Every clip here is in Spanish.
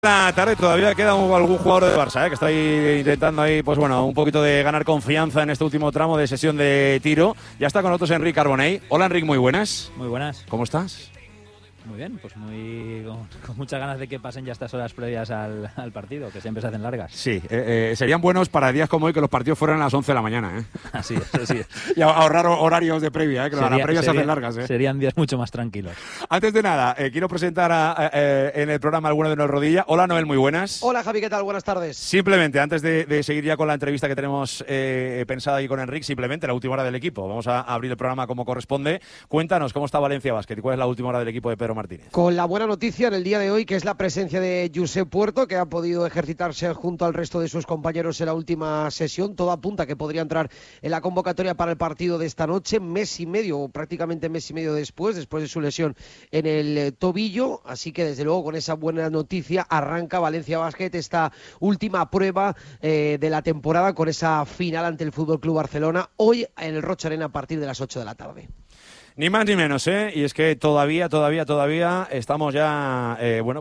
La tarde todavía queda algún jugador de Barça, que está ahí intentando ahí, pues bueno, un poquito de ganar confianza en este último tramo de sesión de tiro. Ya está con nosotros Enric Carbonell. Hola Enric, muy buenas. Muy buenas. ¿Cómo estás? Muy bien, pues con muchas ganas de que pasen ya estas horas previas al partido, que siempre se hacen largas. Sí, serían buenos para días como hoy que los partidos fueran a las 11 de la mañana. Así es, así es. Y ahorrar horarios de previa, que las previas se hacen largas. Serían días mucho más tranquilos. Antes de nada, quiero presentar en el programa a alguno de Noel Rodilla. Hola Noel, muy buenas. Hola Javi, ¿qué tal? Buenas tardes. Simplemente, antes de seguir ya con la entrevista que tenemos pensada ahí con Enric, simplemente la última hora del equipo. Vamos a abrir el programa como corresponde. Cuéntanos cómo está Valencia Basket y cuál es la última hora del equipo de Pedro Martínez. Con la buena noticia en el día de hoy, que es la presencia de Josep Puerto, que ha podido ejercitarse junto al resto de sus compañeros en la última sesión. Todo apunta que podría entrar en la convocatoria para el partido de esta noche, mes y medio, o prácticamente mes y medio después de su lesión en el tobillo. Así que desde luego con esa buena noticia arranca Valencia Basket esta última prueba de la temporada con esa final ante el FC Barcelona, hoy en el Roig Arena a partir de las 8 de la tarde. Ni más ni menos, ¿eh? Y es que todavía estamos ya,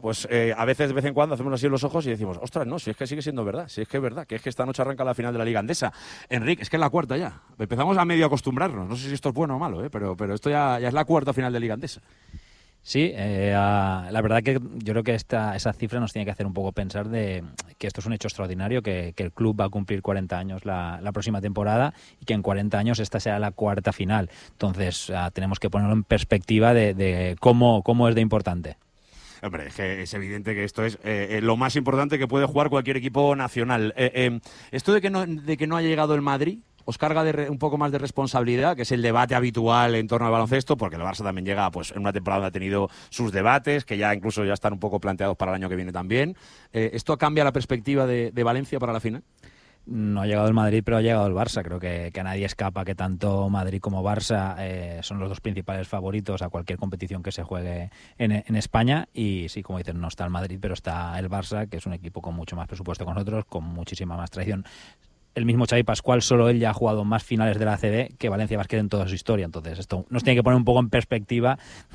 a veces de vez en cuando hacemos así los ojos y decimos, ostras, no, si es que sigue siendo verdad, si es que es verdad, que es que esta noche arranca la final de la Liga Endesa. Enric, es que es la cuarta ya. Empezamos a medio acostumbrarnos, no sé si esto es bueno o malo, pero esto ya es la cuarta final de Liga Endesa. Sí, la verdad que yo creo que esa cifra nos tiene que hacer un poco pensar de que esto es un hecho extraordinario, que el club va a cumplir 40 años la próxima temporada y que en 40 años esta será la cuarta final. Entonces tenemos que ponerlo en perspectiva de cómo es de importante. Hombre, es que es evidente que esto es lo más importante que puede jugar cualquier equipo nacional. Esto de que no ha llegado el Madrid, ¿os carga un poco más de responsabilidad, que es el debate habitual en torno al baloncesto? Porque el Barça también llega, pues en una temporada ha tenido sus debates, que ya incluso ya están un poco planteados para el año que viene también. ¿Esto cambia la perspectiva de Valencia para la final? No ha llegado el Madrid, pero ha llegado el Barça. Creo que a nadie escapa que tanto Madrid como Barça son los dos principales favoritos a cualquier competición que se juegue en España. Y sí, como dicen, no está el Madrid, pero está el Barça, que es un equipo con mucho más presupuesto que nosotros, con muchísima más tradición. El mismo Xavi Pascual, solo él ya ha jugado más finales de la ACB que Valencia Basket en toda su historia. Entonces esto nos tiene que poner un poco en perspectiva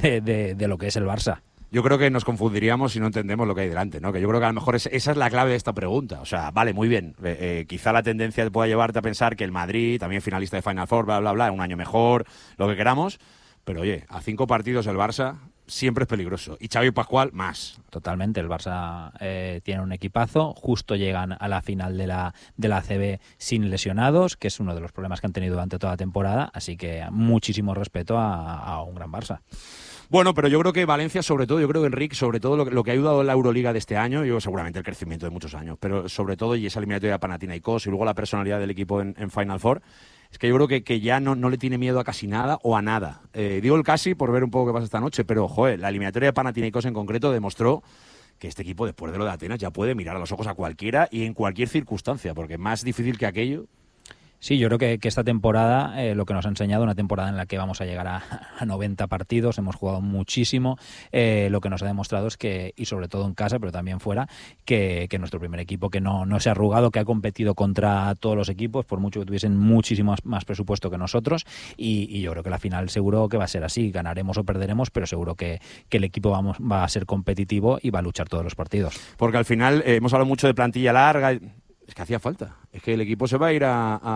de lo que es el Barça. Yo creo que nos confundiríamos si no entendemos lo que hay delante, ¿no? Que yo creo que a lo mejor esa es la clave de esta pregunta. O sea, vale, muy bien. Quizá la tendencia pueda llevarte a pensar que el Madrid, también finalista de Final Four, bla, bla, bla, un año mejor, lo que queramos. Pero oye, a 5 partidos el Barça siempre es peligroso. Y Xavi Pascual, más. Totalmente. El Barça tiene un equipazo. Justo llegan a la final de la ACB sin lesionados, que es uno de los problemas que han tenido durante toda la temporada. Así que muchísimo respeto a un gran Barça. Bueno, pero yo creo que Valencia, sobre todo, yo creo que Enric, sobre todo lo que ha ayudado en la Euroliga de este año, yo seguramente el crecimiento de muchos años, pero sobre todo, y esa eliminatoria de Panathinaikos y luego la personalidad del equipo en Final Four, es que yo creo que ya no le tiene miedo a casi nada o a nada. Digo el casi por ver un poco qué pasa esta noche, pero joder, la eliminatoria de Panathinaikos en concreto demostró que este equipo, después de lo de Atenas, ya puede mirar a los ojos a cualquiera y en cualquier circunstancia, porque más difícil que aquello. Sí, yo creo que esta temporada lo que nos ha enseñado, una temporada en la que vamos a llegar a 90 partidos, hemos jugado muchísimo, lo que nos ha demostrado es que, y sobre todo en casa, pero también fuera, que nuestro primer equipo que no se ha arrugado, que ha competido contra todos los equipos, por mucho que tuviesen muchísimo más presupuesto que nosotros, y yo creo que la final seguro que va a ser así, ganaremos o perderemos, pero seguro que el equipo va a ser competitivo y va a luchar todos los partidos. Porque al final hemos hablado mucho de plantilla larga. Es que hacía falta. Es que el equipo se va a ir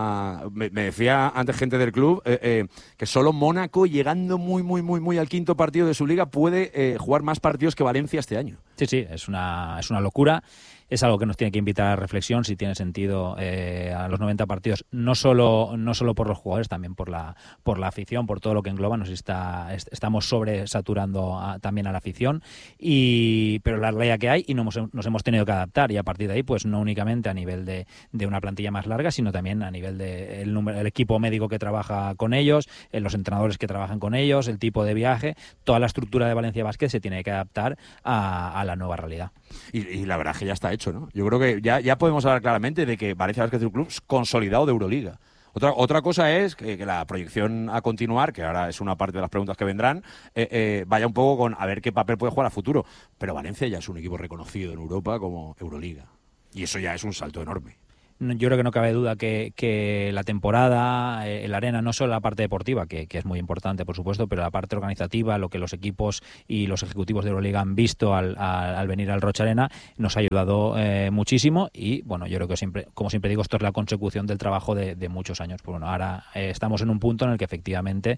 me decía antes gente del club que solo Mónaco, llegando muy al quinto partido de su liga, puede jugar más partidos que Valencia este año. Sí, es una locura. Es algo que nos tiene que invitar a reflexión si tiene sentido a los 90 partidos, no solo por los jugadores, también por la afición, por todo lo que engloba. Estamos sobresaturando también a la afición, pero la realidad que hay y nos hemos tenido que adaptar, y a partir de ahí, pues no únicamente a nivel de una plantilla más larga, sino también a nivel el equipo médico que trabaja con ellos, los entrenadores que trabajan con ellos, el tipo de viaje, toda la estructura de Valencia Basket se tiene que adaptar a la nueva realidad. Y la verdad es que ya está hecho, ¿no? Yo creo que ya podemos hablar claramente de que Valencia Basket es un club consolidado de Euroliga. Otra cosa es que la proyección a continuar, que ahora es una parte de las preguntas que vendrán, vaya un poco con a ver qué papel puede jugar a futuro. Pero Valencia ya es un equipo reconocido en Europa como Euroliga. Y eso ya es un salto enorme. yo creo que no cabe duda que la temporada, la arena, no solo la parte deportiva, que es muy importante, por supuesto, pero la parte organizativa, lo que los equipos y los ejecutivos de Euroliga han visto al venir al Rocha Arena, nos ha ayudado muchísimo. Y bueno, yo creo que siempre, como siempre digo, esto es la consecución del trabajo de muchos años. Pues bueno, ahora estamos en un punto en el que efectivamente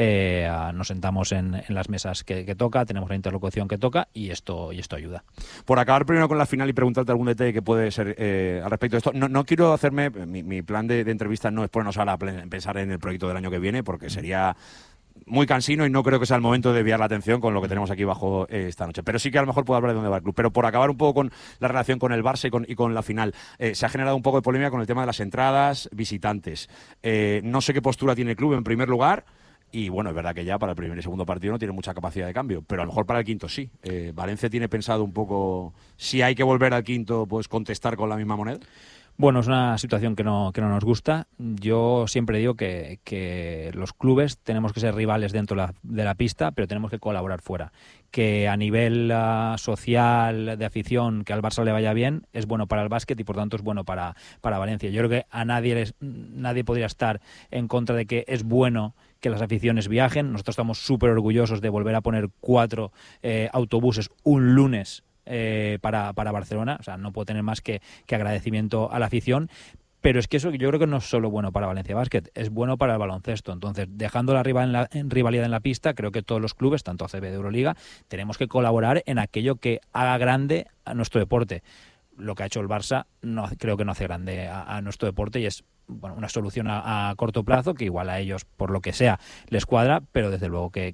nos sentamos en las mesas que toca, tenemos la interlocución que toca, y esto ayuda. Por acabar primero con la final y preguntarte algún detalle que puede ser al respecto de esto, no quiero hacerme, mi plan de entrevista no es ponernos ahora a pensar en el proyecto del año que viene, porque sería muy cansino y no creo que sea el momento de desviar la atención con lo que tenemos aquí bajo esta noche. Pero sí que a lo mejor puedo hablar de dónde va el club. Pero por acabar un poco con la relación con el Barça y con la final, se ha generado un poco de polémica con el tema de las entradas visitantes. No sé qué postura tiene el club en primer lugar. Y bueno, es verdad que ya para el primer y segundo partido no tiene mucha capacidad de cambio, pero a lo mejor para el quinto sí. ¿Valencia tiene pensado un poco, si hay que volver al quinto, pues contestar con la misma moneda? Bueno, es una situación que no nos gusta. Yo siempre digo que los clubes tenemos que ser rivales dentro de la pista, pero tenemos que colaborar fuera. Que a nivel social, de afición, que al Barça le vaya bien, es bueno para el básquet y por tanto es bueno para Valencia. Yo creo que a nadie podría estar en contra de que es bueno que las aficiones viajen. Nosotros estamos súper orgullosos de volver a poner 4 autobuses un lunes para Barcelona. O sea, no puedo tener más que agradecimiento a la afición. Pero es que eso yo creo que no es solo bueno para Valencia Basket, es bueno para el baloncesto. Entonces, dejando la rivalidad en la pista, creo que todos los clubes, tanto ACB de Euroliga, tenemos que colaborar en aquello que haga grande a nuestro deporte. Lo que ha hecho el Barça creo que no hace grande a nuestro deporte, y es bueno, una solución a corto plazo que igual a ellos, por lo que sea, les cuadra, pero desde luego que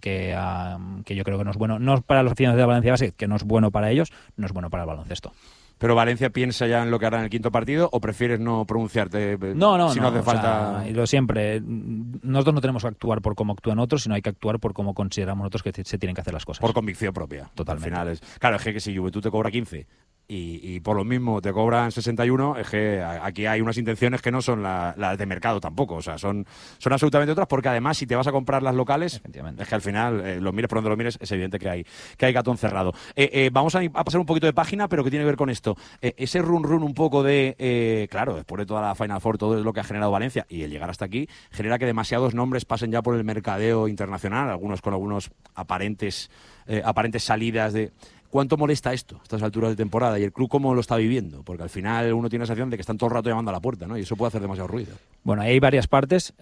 yo creo que no es bueno, no para los aficionados de Valencia Basket, que no es bueno para ellos, no es bueno para el baloncesto. ¿Pero Valencia piensa ya en lo que hará en el quinto partido o prefieres no pronunciarte? No, si no hace falta. Y lo siempre, nosotros no tenemos que actuar por cómo actúan otros, sino hay que actuar por cómo consideramos nosotros que se tienen que hacer las cosas. Por convicción propia. Totalmente. Al final claro, es que si Juventud te cobra 15 y por lo mismo te cobran 61, es que aquí hay unas intenciones que no son las de mercado tampoco. O sea, son absolutamente otras, porque además si te vas a comprar las locales, es que al final, lo mires por donde lo mires, es evidente que hay gatón cerrado. Vamos a pasar un poquito de página, pero que tiene que ver con esto. Ese run un poco de, claro, después de toda la Final Four, todo lo que ha generado Valencia y el llegar hasta aquí, genera que demasiados nombres pasen ya por el mercadeo internacional, algunos con algunos aparentes salidas de... ¿Cuánto molesta esto a estas alturas de temporada? ¿Y el club cómo lo está viviendo? Porque al final uno tiene la sensación de que están todo el rato llamando a la puerta, ¿no? Y eso puede hacer demasiado ruido. Bueno, hay varias partes.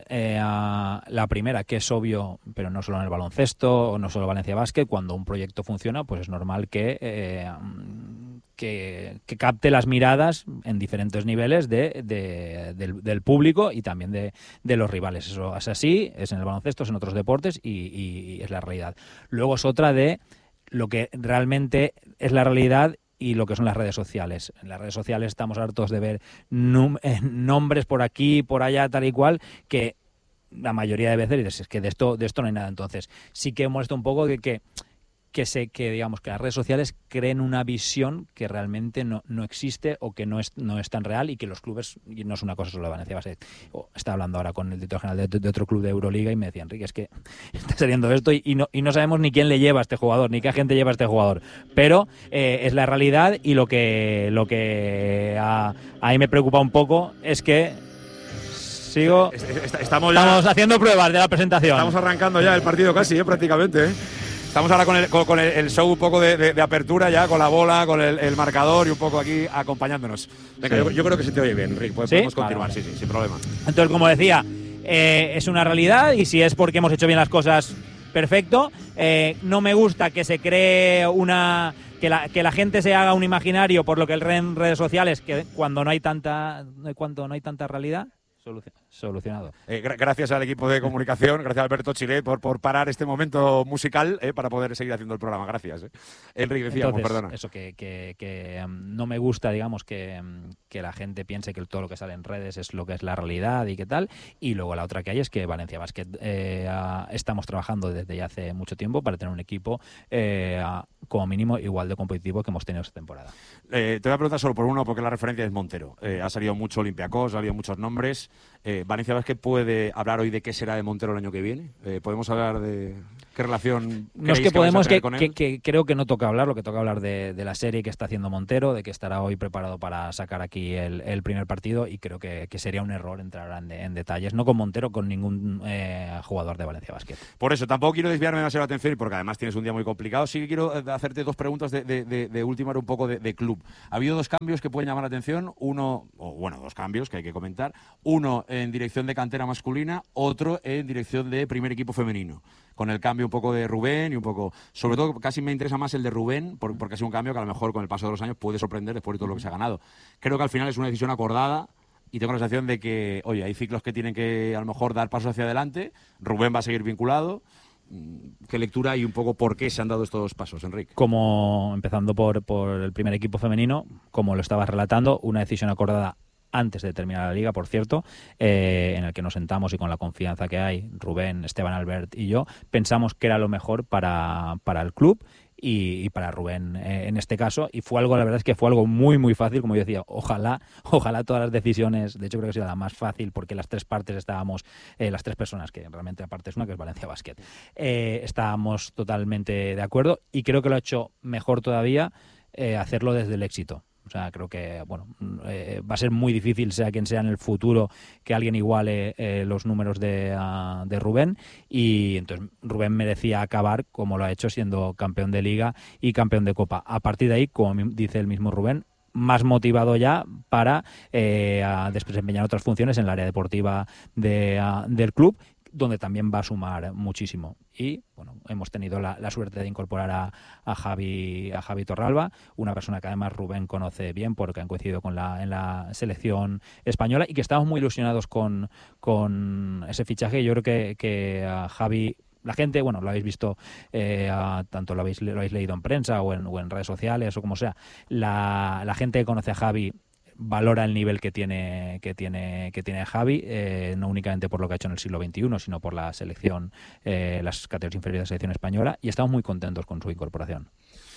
La primera, que es obvio, pero no solo en el baloncesto, o no solo Valencia Basket, cuando un proyecto funciona, pues es normal que capte las miradas en diferentes niveles del público y también de los rivales. Eso es así, es en el baloncesto, es en otros deportes y es la realidad. Luego es otra de lo que realmente es la realidad y lo que son las redes sociales. En las redes sociales estamos hartos de ver nombres por aquí, por allá, tal y cual, que la mayoría de veces dices, es que de esto no hay nada. Entonces, sí que molesta un poco que digamos que las redes sociales creen una visión que realmente no existe o que no es tan real, y que los clubes, y no es una cosa solo de Valencia Basket. Estaba hablando ahora con el director general de otro club de Euroliga y me decía, Enrique, es que está saliendo esto y no sabemos ni quién le lleva a este jugador, ni qué agente lleva a este jugador, pero es la realidad. Y lo que ahí me preocupa un poco es que estamos haciendo pruebas de la presentación. Estamos arrancando ya el partido casi, prácticamente. Estamos ahora con el show un poco de apertura ya, con la bola, con el marcador y un poco aquí acompañándonos. Venga, sí. Yo creo que se te oye bien, Rick. Podemos continuar, vale. Sí, sin problema. Entonces, como decía, es una realidad, y si es porque hemos hecho bien las cosas, perfecto. No me gusta que se cree que la gente se haga un imaginario por lo que en redes sociales, que cuando no hay tanta realidad. Solucionado. Gracias al equipo de comunicación, gracias a Alberto Chilet por parar este momento musical para poder seguir haciendo el programa. Gracias. Enrique, decíamos, entonces, perdona. Eso que no me gusta, digamos, que la gente piense que todo lo que sale en redes es lo que es la realidad y qué tal. Y luego la otra que hay es que Valencia Basket estamos trabajando desde ya hace mucho tiempo para tener un equipo como mínimo igual de competitivo que hemos tenido esta temporada. Te voy a preguntar solo por uno, porque la referencia es Montero. Ha salido mucho Olympiacos, ha habido muchos nombres. ¿Valencia Basket puede hablar hoy de qué será de Montero el año que viene? ¿Podemos hablar de ¿Qué relación No es creéis que vais a podemos, tener con él? que creo que no toca hablar, lo que toca hablar de la serie que está haciendo Montero, de que estará hoy preparado para sacar aquí el primer partido, y creo que sería un error entrar en detalles, no con Montero, con ningún jugador de Valencia Basket. Por eso, tampoco quiero desviarme demasiado la atención, porque además tienes un día muy complicado. Sí que quiero hacerte dos preguntas de ultimar un poco de club. Ha habido dos cambios que pueden llamar la atención. Dos cambios que hay que comentar. Uno en dirección de cantera masculina, otro en dirección de primer equipo femenino. Con el cambio un poco de Rubén y un poco... Sobre todo, casi me interesa más el de Rubén, porque ha sido un cambio que a lo mejor con el paso de los años puede sorprender después de todo lo que se ha ganado. Creo que al final es una decisión acordada. Y tengo la sensación de que, oye, hay ciclos que tienen que a lo mejor dar pasos hacia adelante. Rubén va a seguir vinculado. ¿Qué lectura y un poco por qué se han dado estos pasos, Enrique? Como empezando por el primer equipo femenino, como lo estabas relatando, una decisión acordada antes de terminar la liga, por cierto, en el que nos sentamos y con la confianza que hay, Rubén, Esteban Albert y yo, pensamos que era lo mejor para el club y para Rubén en este caso, y fue algo, la verdad es que fue algo muy muy fácil, como yo decía, ojalá todas las decisiones, de hecho creo que ha sido la más fácil porque las tres partes estábamos, las tres personas, que realmente aparte es una que es Valencia Basket, estábamos totalmente de acuerdo, y creo que lo ha hecho mejor todavía hacerlo desde el éxito. O sea, creo que va a ser muy difícil, sea quien sea en el futuro, que alguien iguale los números de Rubén, y entonces Rubén merecía acabar como lo ha hecho, siendo campeón de Liga y campeón de Copa. A partir de ahí, como dice el mismo Rubén, más motivado ya para desempeñar otras funciones en el área deportiva del club, donde también va a sumar muchísimo. Y bueno, hemos tenido la suerte de incorporar a Javi Torralba, una persona que además Rubén conoce bien porque han coincidido en la selección española, y que estamos muy ilusionados con ese fichaje. Yo creo que a Javi, la gente, bueno, lo habéis visto, tanto lo habéis leído en prensa o en redes sociales o como sea, la gente que conoce a Javi valora el nivel que tiene Javi, no únicamente por lo que ha hecho en el siglo XXI, sino por la selección, las categorías inferiores de la selección española, y estamos muy contentos con su incorporación.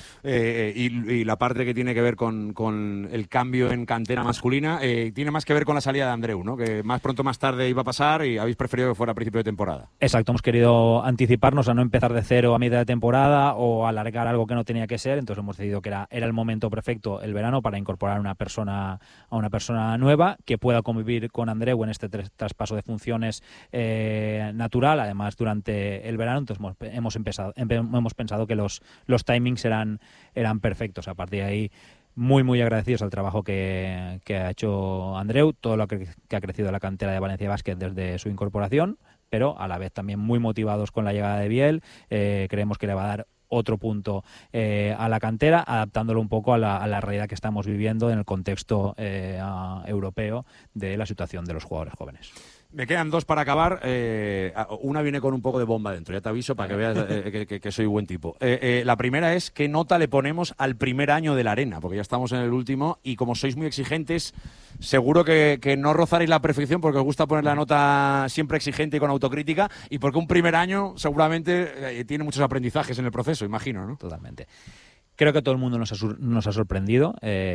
Y la parte que tiene que ver con el cambio en cantera masculina tiene más que ver con la salida de Andreu, ¿no? Que más pronto más tarde iba a pasar y habéis preferido que fuera a principio de temporada. Exacto, hemos querido anticiparnos a no empezar de cero a mitad de temporada o alargar algo que no tenía que ser, entonces hemos decidido que era el momento perfecto, el verano, para incorporar a una persona nueva que pueda convivir con Andreu en este traspaso de funciones natural, además durante el verano. Entonces hemos pensado que los timings eran perfectos. A partir de ahí, muy muy agradecidos al trabajo que ha hecho Andreu, todo lo que ha crecido la cantera de Valencia Basket desde su incorporación, pero a la vez también muy motivados con la llegada de Biel. Creemos que le va a dar otro punto a la cantera, adaptándolo un poco a la realidad que estamos viviendo en el contexto europeo de la situación de los jugadores jóvenes. Me quedan dos para acabar. Una viene con un poco de bomba dentro, ya te aviso para que veas que soy buen tipo. La primera es, ¿qué nota le ponemos al primer año de la Arena? Porque ya estamos en el último y como sois muy exigentes, seguro que no rozaréis la perfección porque os gusta poner la nota siempre exigente y con autocrítica, y porque un primer año seguramente tiene muchos aprendizajes en el proceso, imagino, ¿no? Totalmente. Creo que todo el mundo nos ha sorprendido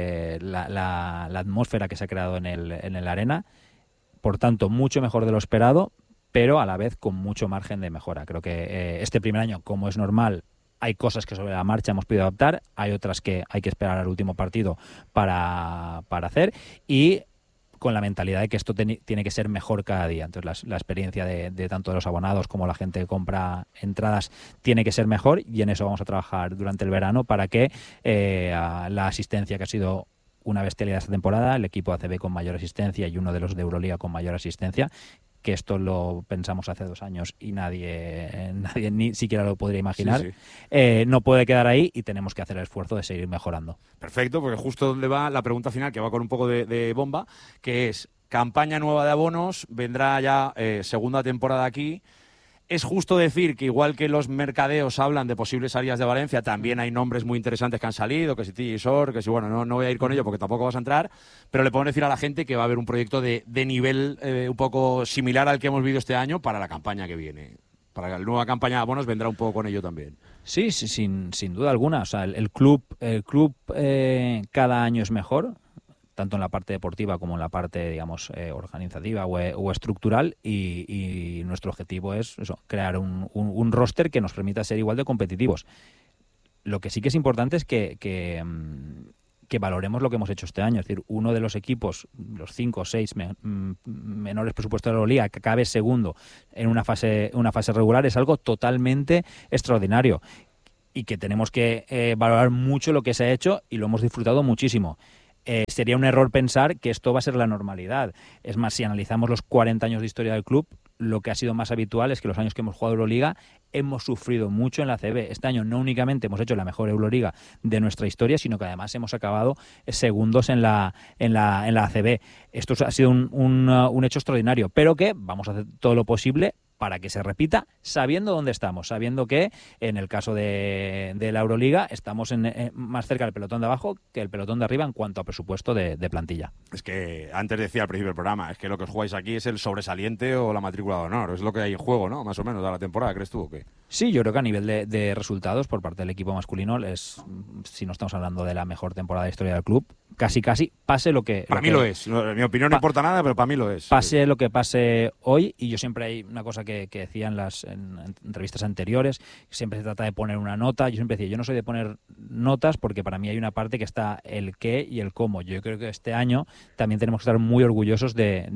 la atmósfera que se ha creado en el Arena. Por tanto, mucho mejor de lo esperado, pero a la vez con mucho margen de mejora. Creo que este primer año, como es normal, hay cosas que sobre la marcha hemos podido adaptar, hay otras que hay que esperar al último partido para hacer, y con la mentalidad de que esto tiene que ser mejor cada día. Entonces la experiencia de tanto de los abonados como la gente que compra entradas tiene que ser mejor, y en eso vamos a trabajar durante el verano para que la asistencia, que ha sido una bestialidad esta temporada, el equipo ACB con mayor asistencia y uno de los de Euroliga con mayor asistencia, que esto lo pensamos hace 2 años y nadie ni siquiera lo podría imaginar. Sí, sí. No puede quedar ahí y tenemos que hacer el esfuerzo de seguir mejorando. Perfecto, porque justo donde va la pregunta final, que va con un poco de bomba, que es campaña nueva de abonos, vendrá ya segunda temporada aquí. Es justo decir que igual que los mercadeos hablan de posibles salidas de Valencia, también hay nombres muy interesantes que han salido, que si Tisor, que si, bueno, no voy a ir con ello porque tampoco vas a entrar, pero le podemos decir a la gente que va a haber un proyecto de nivel un poco similar al que hemos vivido este año para la campaña que viene. Para la nueva campaña de abonos vendrá un poco con ello también. Sí, sin duda alguna. O sea, el club cada año es mejor. tanto en la parte deportiva como en la parte, digamos, organizativa o estructural, y nuestro objetivo es eso, crear un roster que nos permita ser igual de competitivos. Lo que sí que es importante es que valoremos lo que hemos hecho este año. Es decir, uno de los equipos, los 5 o 6 menores presupuestos de la Liga, que acabe segundo en una fase regular, es algo totalmente extraordinario y que tenemos que valorar mucho lo que se ha hecho, y lo hemos disfrutado muchísimo. Sería un error pensar que esto va a ser la normalidad. Es más, si analizamos los 40 años de historia del club, lo que ha sido más habitual es que los años que hemos jugado Euroliga hemos sufrido mucho en la ACB. Este año no únicamente hemos hecho la mejor Euroliga de nuestra historia, sino que además hemos acabado segundos en la ACB. Esto ha sido un hecho extraordinario, pero que vamos a hacer todo lo posible para que se repita, sabiendo dónde estamos, sabiendo que en el caso de la Euroliga estamos más cerca del pelotón de abajo que el pelotón de arriba en cuanto a presupuesto de plantilla. Es que antes decía al principio del programa, es que lo que os jugáis aquí es el sobresaliente o la matrícula de honor, es lo que hay en juego, ¿no? Más o menos, de la temporada, ¿crees tú o qué? Sí, yo creo que a nivel de resultados por parte del equipo masculino, si no estamos hablando de la mejor temporada de historia del club, casi, pase lo que... Para mí lo es. Mi opinión no importa nada, pero para mí lo es. Pase lo que pase hoy, y yo siempre hay una cosa que decía en entrevistas anteriores, siempre se trata de poner una nota. Yo siempre decía, yo no soy de poner notas porque para mí hay una parte que está el qué y el cómo. Yo creo que este año también tenemos que estar muy orgullosos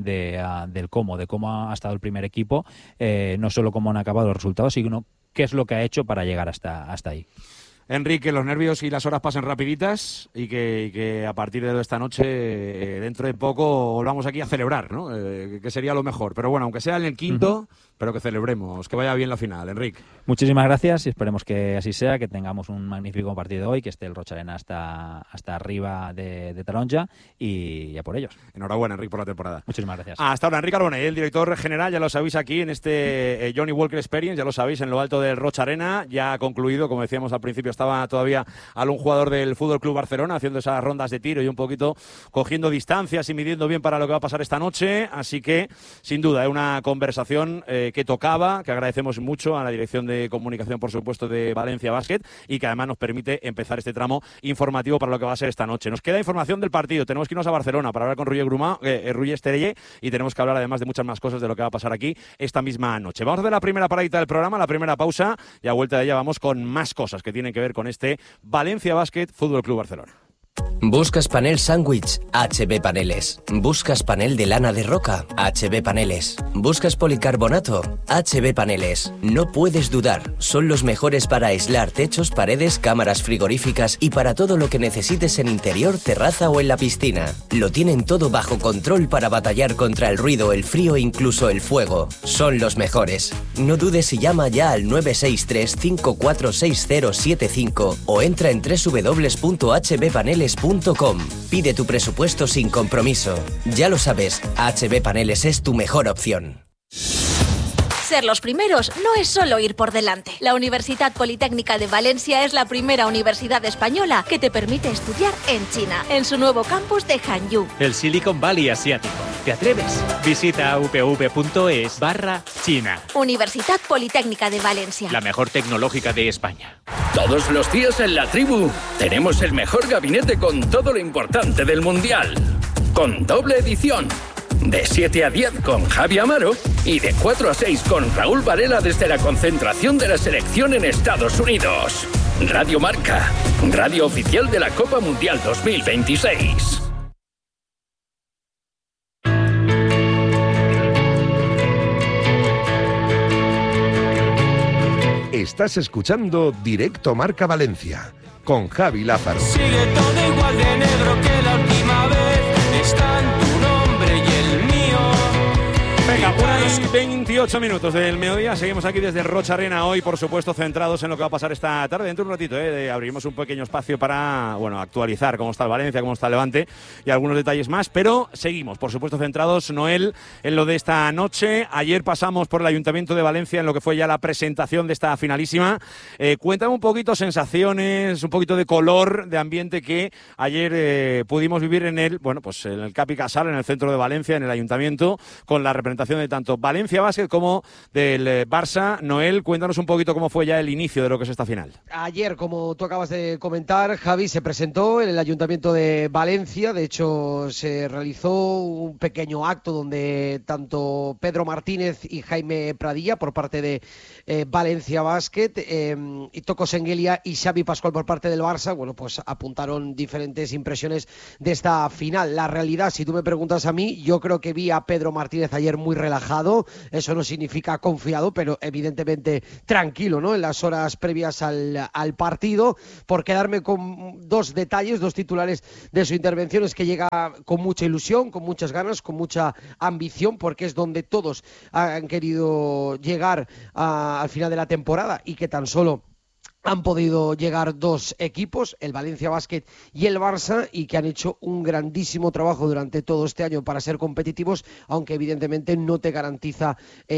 del cómo, de cómo ha estado el primer equipo, no solo cómo han acabado los resultados, sino qué es lo que ha hecho para llegar hasta ahí. Enrique, los nervios y las horas pasen rapiditas y que a partir de esta noche, dentro de poco, volvamos aquí a celebrar, ¿no? Que sería lo mejor. Pero bueno, aunque sea en el quinto, pero que celebremos, que vaya bien la final, Enrique. Muchísimas gracias y esperemos que así sea, que tengamos un magnífico partido hoy, que esté el Rocha Arena hasta arriba de Taronja, y ya por ellos. Enhorabuena, Enrique, por la temporada. Muchísimas gracias. Hasta ahora, Enrique Arbonell, el director general, ya lo sabéis aquí en este Johnny Walker Experience, ya lo sabéis, en lo alto del Rocha Arena, ya ha concluido, como decíamos al principio, estaba todavía algún jugador del Fútbol Club Barcelona haciendo esas rondas de tiro y un poquito cogiendo distancias y midiendo bien para lo que va a pasar esta noche, así que sin duda es una conversación que tocaba, que agradecemos mucho a la dirección de comunicación, por supuesto, de Valencia Basket, y que además nos permite empezar este tramo informativo para lo que va a ser esta noche. Nos queda información del partido, tenemos que irnos a Barcelona para hablar con Ruy Esterelle, y tenemos que hablar además de muchas más cosas de lo que va a pasar aquí esta misma noche. Vamos a hacer la primera paradita del programa, la primera pausa, y a vuelta de ella vamos con más cosas que tienen que ver con este Valencia Basket Fútbol Club Barcelona. ¿Buscas panel sándwich? HB Paneles. ¿Buscas panel de lana de roca? HB Paneles. ¿Buscas policarbonato? HB Paneles. No puedes dudar, son los mejores para aislar techos, paredes, cámaras frigoríficas y para todo lo que necesites en interior, terraza o en la piscina. Lo tienen todo bajo control para batallar contra el ruido, el frío e incluso el fuego. Son los mejores. No dudes y llama ya al 963 546075 o entra en www.hbpaneles.com. Pide tu presupuesto sin compromiso. Ya lo sabes, HB Paneles es tu mejor opción. Ser los primeros no es solo ir por delante. La Universidad Politécnica de Valencia es la primera universidad española que te permite estudiar en China, en su nuevo campus de Hangzhou. El Silicon Valley asiático. ¿Te atreves? Visita upv.es/China. Universidad Politécnica de Valencia. La mejor tecnológica de España. Todos los días en La Tribu tenemos el mejor gabinete con todo lo importante del Mundial. Con doble edición. De 7 a 10 con Javi Amaro y de 4 a 6 con Raúl Varela desde la concentración de la selección en Estados Unidos. Radio Marca, radio oficial de la Copa Mundial 2026. Estás escuchando Directo Marca Valencia con Javi Lázaro. Sigue todo igual de negro que la última vez. Están tu nombre y el mío. Venga, 1:28 minutos del mediodía. Seguimos aquí desde Rocha Arena hoy, por supuesto, centrados en lo que va a pasar esta tarde. Dentro de un ratito, abriremos un pequeño espacio para, actualizar cómo está el Valencia, cómo está el Levante y algunos detalles más. Pero seguimos, por supuesto, centrados, Noel, en lo de esta noche. Ayer pasamos por el Ayuntamiento de Valencia en lo que fue ya la presentación de esta finalísima. Cuéntame un poquito sensaciones, un poquito de color, de ambiente que ayer pudimos vivir en el Capi Casal, en el centro de Valencia, en el Ayuntamiento, con la representación de tanto Valencia Valencia Basket como del Barça. Noel, cuéntanos un poquito cómo fue ya el inicio de lo que es esta final. Ayer, como tú acabas de comentar, Javi, se presentó en el Ayuntamiento de Valencia. De hecho, se realizó un pequeño acto donde tanto Pedro Martínez y Jaime Pradilla, por parte de Valencia Basket, y Toko Sengelia y Xavi Pascual por parte del Barça, bueno, pues apuntaron diferentes impresiones de esta final. La realidad, si tú me preguntas a mí, yo creo que vi a Pedro Martínez ayer muy relajado. Eso no significa confiado, pero evidentemente tranquilo, ¿no?, en las horas previas al partido. Por quedarme con dos detalles, dos titulares de su intervención, es que llega con mucha ilusión, con muchas ganas, con mucha ambición, porque es donde todos han querido llegar al final de la temporada, y que tan solo han podido llegar dos equipos, el Valencia Basket y el Barça, y que han hecho un grandísimo trabajo durante todo este año para ser competitivos, aunque evidentemente no te garantiza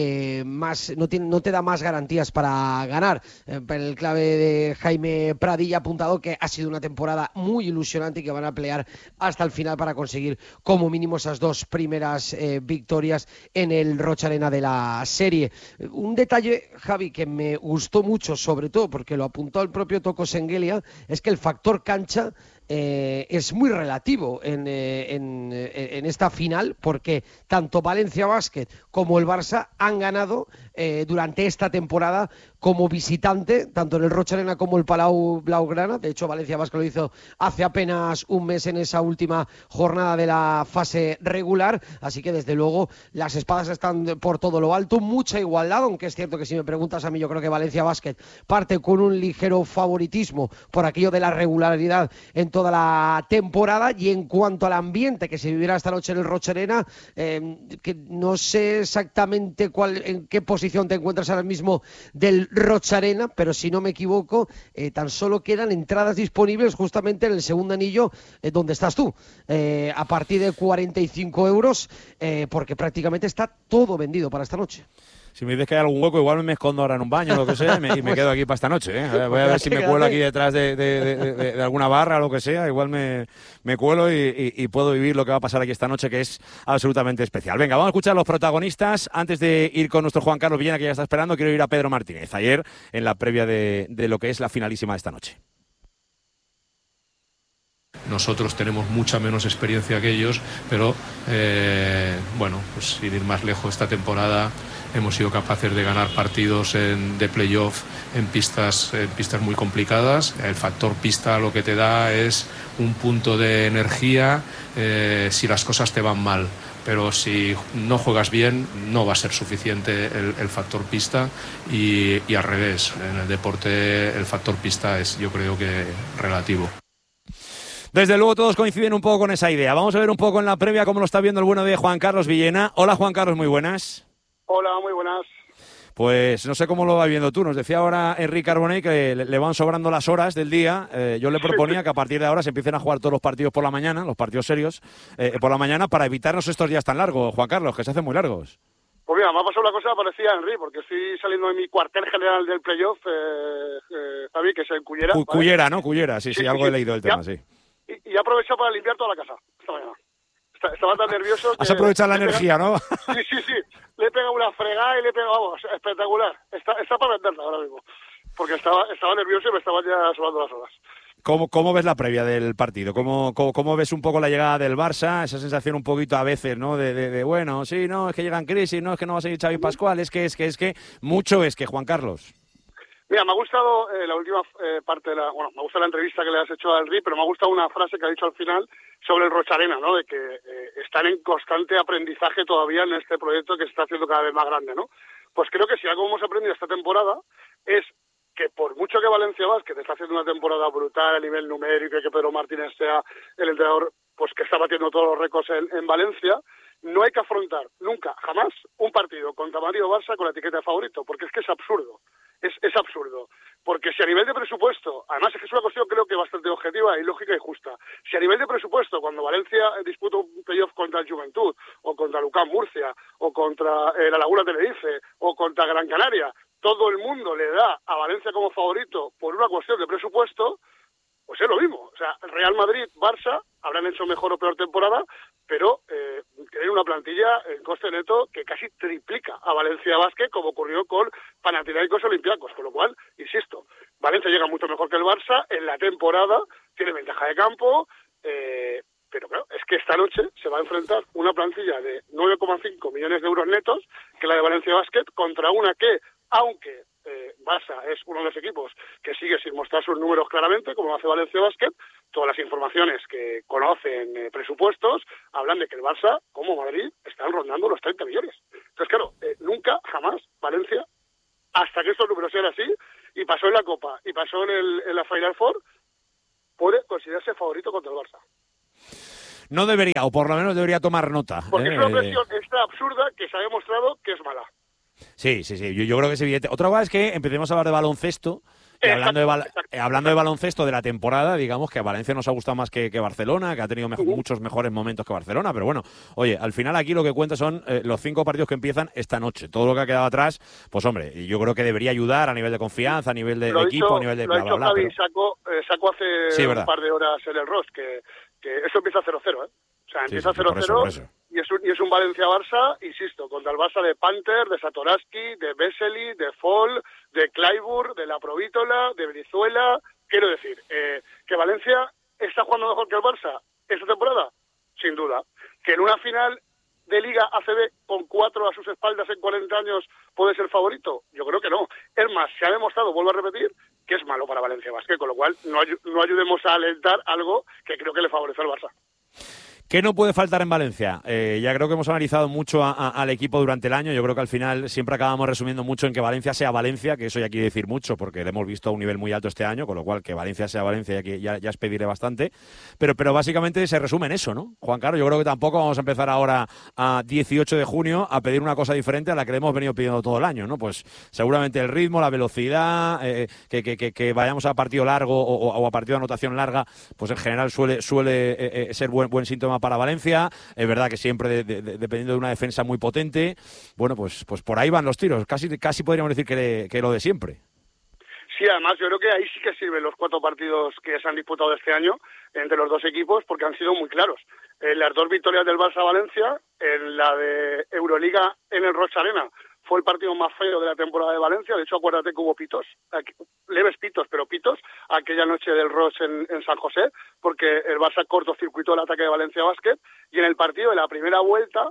no te da más garantías para ganar. El clave de Jaime Pradilla ha apuntado que ha sido una temporada muy ilusionante y que van a pelear hasta el final para conseguir como mínimo esas dos primeras victorias en el Rocha Arena de la serie. Un detalle, Javi, que me gustó mucho, sobre todo porque lo apuntó el propio Toko Sengelia, es que el factor cancha es muy relativo en esta final, porque tanto Valencia Basket como el Barça han ganado durante esta temporada como visitante, tanto en el Rocha Arena como el Palau Blaugrana. De hecho, Valencia Basket lo hizo hace apenas un mes en esa última jornada de la fase regular, así que desde luego las espadas están por todo lo alto, mucha igualdad, aunque es cierto que si me preguntas a mí, yo creo que Valencia Basket parte con un ligero favoritismo por aquello de la regularidad en toda la temporada. Y en cuanto al ambiente que se vivirá esta noche en el Rocha Arena, que no sé exactamente en qué posición te encuentras ahora mismo del Rocha Arena, pero si no me equivoco, tan solo quedan entradas disponibles justamente en el segundo anillo, donde estás tú, a partir de 45 euros, porque prácticamente está todo vendido para esta noche. Si me dices que hay algún hueco, igual me escondo ahora en un baño o lo que sea, y me quedo aquí para esta noche, ¿eh? Voy a ver si me cuelo aquí detrás de alguna barra o lo que sea. Igual me cuelo y puedo vivir lo que va a pasar aquí esta noche, que es absolutamente especial. Venga, vamos a escuchar a los protagonistas. Antes de ir con nuestro Juan Carlos Villena, que ya está esperando, quiero ir a Pedro Martínez. Ayer, en la previa de lo que es la finalísima de esta noche. Nosotros tenemos mucha menos experiencia que ellos, pero bueno, pues sin ir más lejos, esta temporada hemos sido capaces de ganar partidos de playoff en pistas muy complicadas. El factor pista lo que te da es un punto de energía si las cosas te van mal. Pero si no juegas bien, no va a ser suficiente el factor pista, y al revés, en el deporte el factor pista es, yo creo que, relativo. Desde luego todos coinciden un poco con esa idea. Vamos a ver un poco en la previa cómo lo está viendo el bueno de Juan Carlos Villena. Hola, Juan Carlos, muy buenas. Hola, muy buenas. Pues no sé cómo lo va viendo tú. Nos decía ahora Enrique Carbonell que le van sobrando las horas del día. Yo le proponía que a partir de ahora se empiecen a jugar todos los partidos por la mañana, los partidos serios, por la mañana, para evitarnos estos días tan largos, Juan Carlos, que se hacen muy largos. Pues mira, me ha pasado una cosa parecida a Henry, porque estoy saliendo de mi cuartel general del playoff, Javi, que es en Cullera. Cullera, ¿no? Cullera, sí, algo he leído del tema, sí. Y he aprovechado para limpiar toda la casa esta mañana. Estaba tan nervioso que... Has aprovechado la energía, ¿no? Sí. Le he pegado una fregada y le he pegado, vamos, espectacular. Está para venderla ahora mismo, porque estaba nervioso y me estaban ya sobrando las horas. ¿Cómo ves la previa del partido? ¿Cómo ves un poco la llegada del Barça? Esa sensación un poquito a veces, ¿no? De bueno, sí, no, es que llega en crisis, no, es que no va a seguir Xavi Pascual, es que, mucho es que, Juan Carlos. Mira, me ha gustado la última parte de me gusta la entrevista que le has hecho a Henry, pero me ha gustado una frase que ha dicho al final sobre el Rocha Arena, ¿no? De que están en constante aprendizaje todavía en este proyecto que se está haciendo cada vez más grande, ¿no? Pues creo que si algo hemos aprendido esta temporada es que por mucho que Valencia Basket está haciendo una temporada brutal a nivel numérico y que Pedro Martínez sea el entrenador pues que está batiendo todos los récords en Valencia, no hay que afrontar nunca, jamás, un partido contra Madrid o Barça con la etiqueta de favorito, porque es que es absurdo. Es absurdo, porque si a nivel de presupuesto, además es que es una cuestión creo que bastante objetiva y lógica y justa, si a nivel de presupuesto, cuando Valencia disputa un playoff contra el Juventud, o contra Lucán Murcia, o contra la Laguna Tenerife, o contra Gran Canaria, todo el mundo le da a Valencia como favorito por una cuestión de presupuesto, pues es lo mismo. O sea, Real Madrid, Barça, habrán hecho mejor o peor temporada, pero tienen una plantilla en coste neto que casi triplica a Valencia Basket, como ocurrió con Panathinaikos Olympiacos, con lo cual, insisto, Valencia llega mucho mejor que el Barça en la temporada, tiene ventaja de campo, pero claro, es que esta noche se va a enfrentar una plantilla de 9,5 millones de euros netos, que es la de Valencia Basket, contra una que, aunque Barça es uno de los equipos que sigue sin mostrar sus números claramente, como lo hace Valencia Basket, todas las informaciones que conocen presupuestos hablan de que el Barça, como Madrid, están rondando los 30 millones. Entonces, claro, nunca, jamás, Valencia, hasta que estos números sean así, y pasó en la Copa, y pasó en la Final Four, puede considerarse favorito contra el Barça. No debería, o por lo menos debería tomar nota. Porque es una presión extra absurda que se ha demostrado que es mala. Sí. Yo creo que es evidente. Otra cosa es que empecemos a hablar de baloncesto. Y hablando de baloncesto de la temporada, digamos que a Valencia nos ha gustado más que Barcelona, que ha tenido muchos mejores momentos que Barcelona, pero bueno, oye, al final aquí lo que cuenta son los 5 partidos que empiezan esta noche. Todo lo que ha quedado atrás, pues hombre, yo creo que debería ayudar a nivel de confianza, a nivel de equipo, a nivel de bla, bla, bla. Javi sacó hace un par de horas en el Ross, que eso empieza 0-0, ¿eh? O sea, empieza 0-0 y es un Valencia-Barça, insisto, contra el Barça de Panther, de Satoransky, de Vesely, de Fall, de Clyburn, de La Provítola, de Brizuela. Quiero decir, que Valencia está jugando mejor que el Barça esta temporada, sin duda. Que en una final de Liga ACB con 4 a sus espaldas en 40 años puede ser favorito, yo creo que no. Es más, se ha demostrado, vuelvo a repetir, que es malo para Valencia Basket, con lo cual no ayudemos a alentar algo que creo que le favorece al Barça. ¿Qué no puede faltar en Valencia? Ya creo que hemos analizado mucho al equipo durante el año. Yo creo que al final siempre acabamos resumiendo mucho en que Valencia sea Valencia, que eso ya quiere decir mucho porque le hemos visto a un nivel muy alto este año, con lo cual que Valencia sea Valencia ya es pedirle bastante. Pero básicamente se resume en eso, ¿no? Juan Carlos, yo creo que tampoco vamos a empezar ahora a 18 de junio a pedir una cosa diferente a la que hemos venido pidiendo todo el año, ¿no? Pues seguramente el ritmo, la velocidad, que vayamos a partido largo o a partido de anotación larga, pues en general suele ser buen síntoma para Valencia. Es verdad que siempre dependiendo de una defensa muy potente. Bueno, pues por ahí van los tiros. Casi podríamos decir que lo de siempre. Sí, además yo creo que ahí sí que sirven los 4 partidos que se han disputado este año entre los dos equipos porque han sido muy claros. Las 2 victorias del Barça-Valencia, en la de Euroliga en el Roig Arena, fue el partido más feo de la temporada de Valencia. De hecho, acuérdate que hubo pitos, leves pitos, pero pitos, aquella noche del Roig en San José, porque el Barça cortocircuitó el ataque de Valencia Basket. Y en el partido de la primera vuelta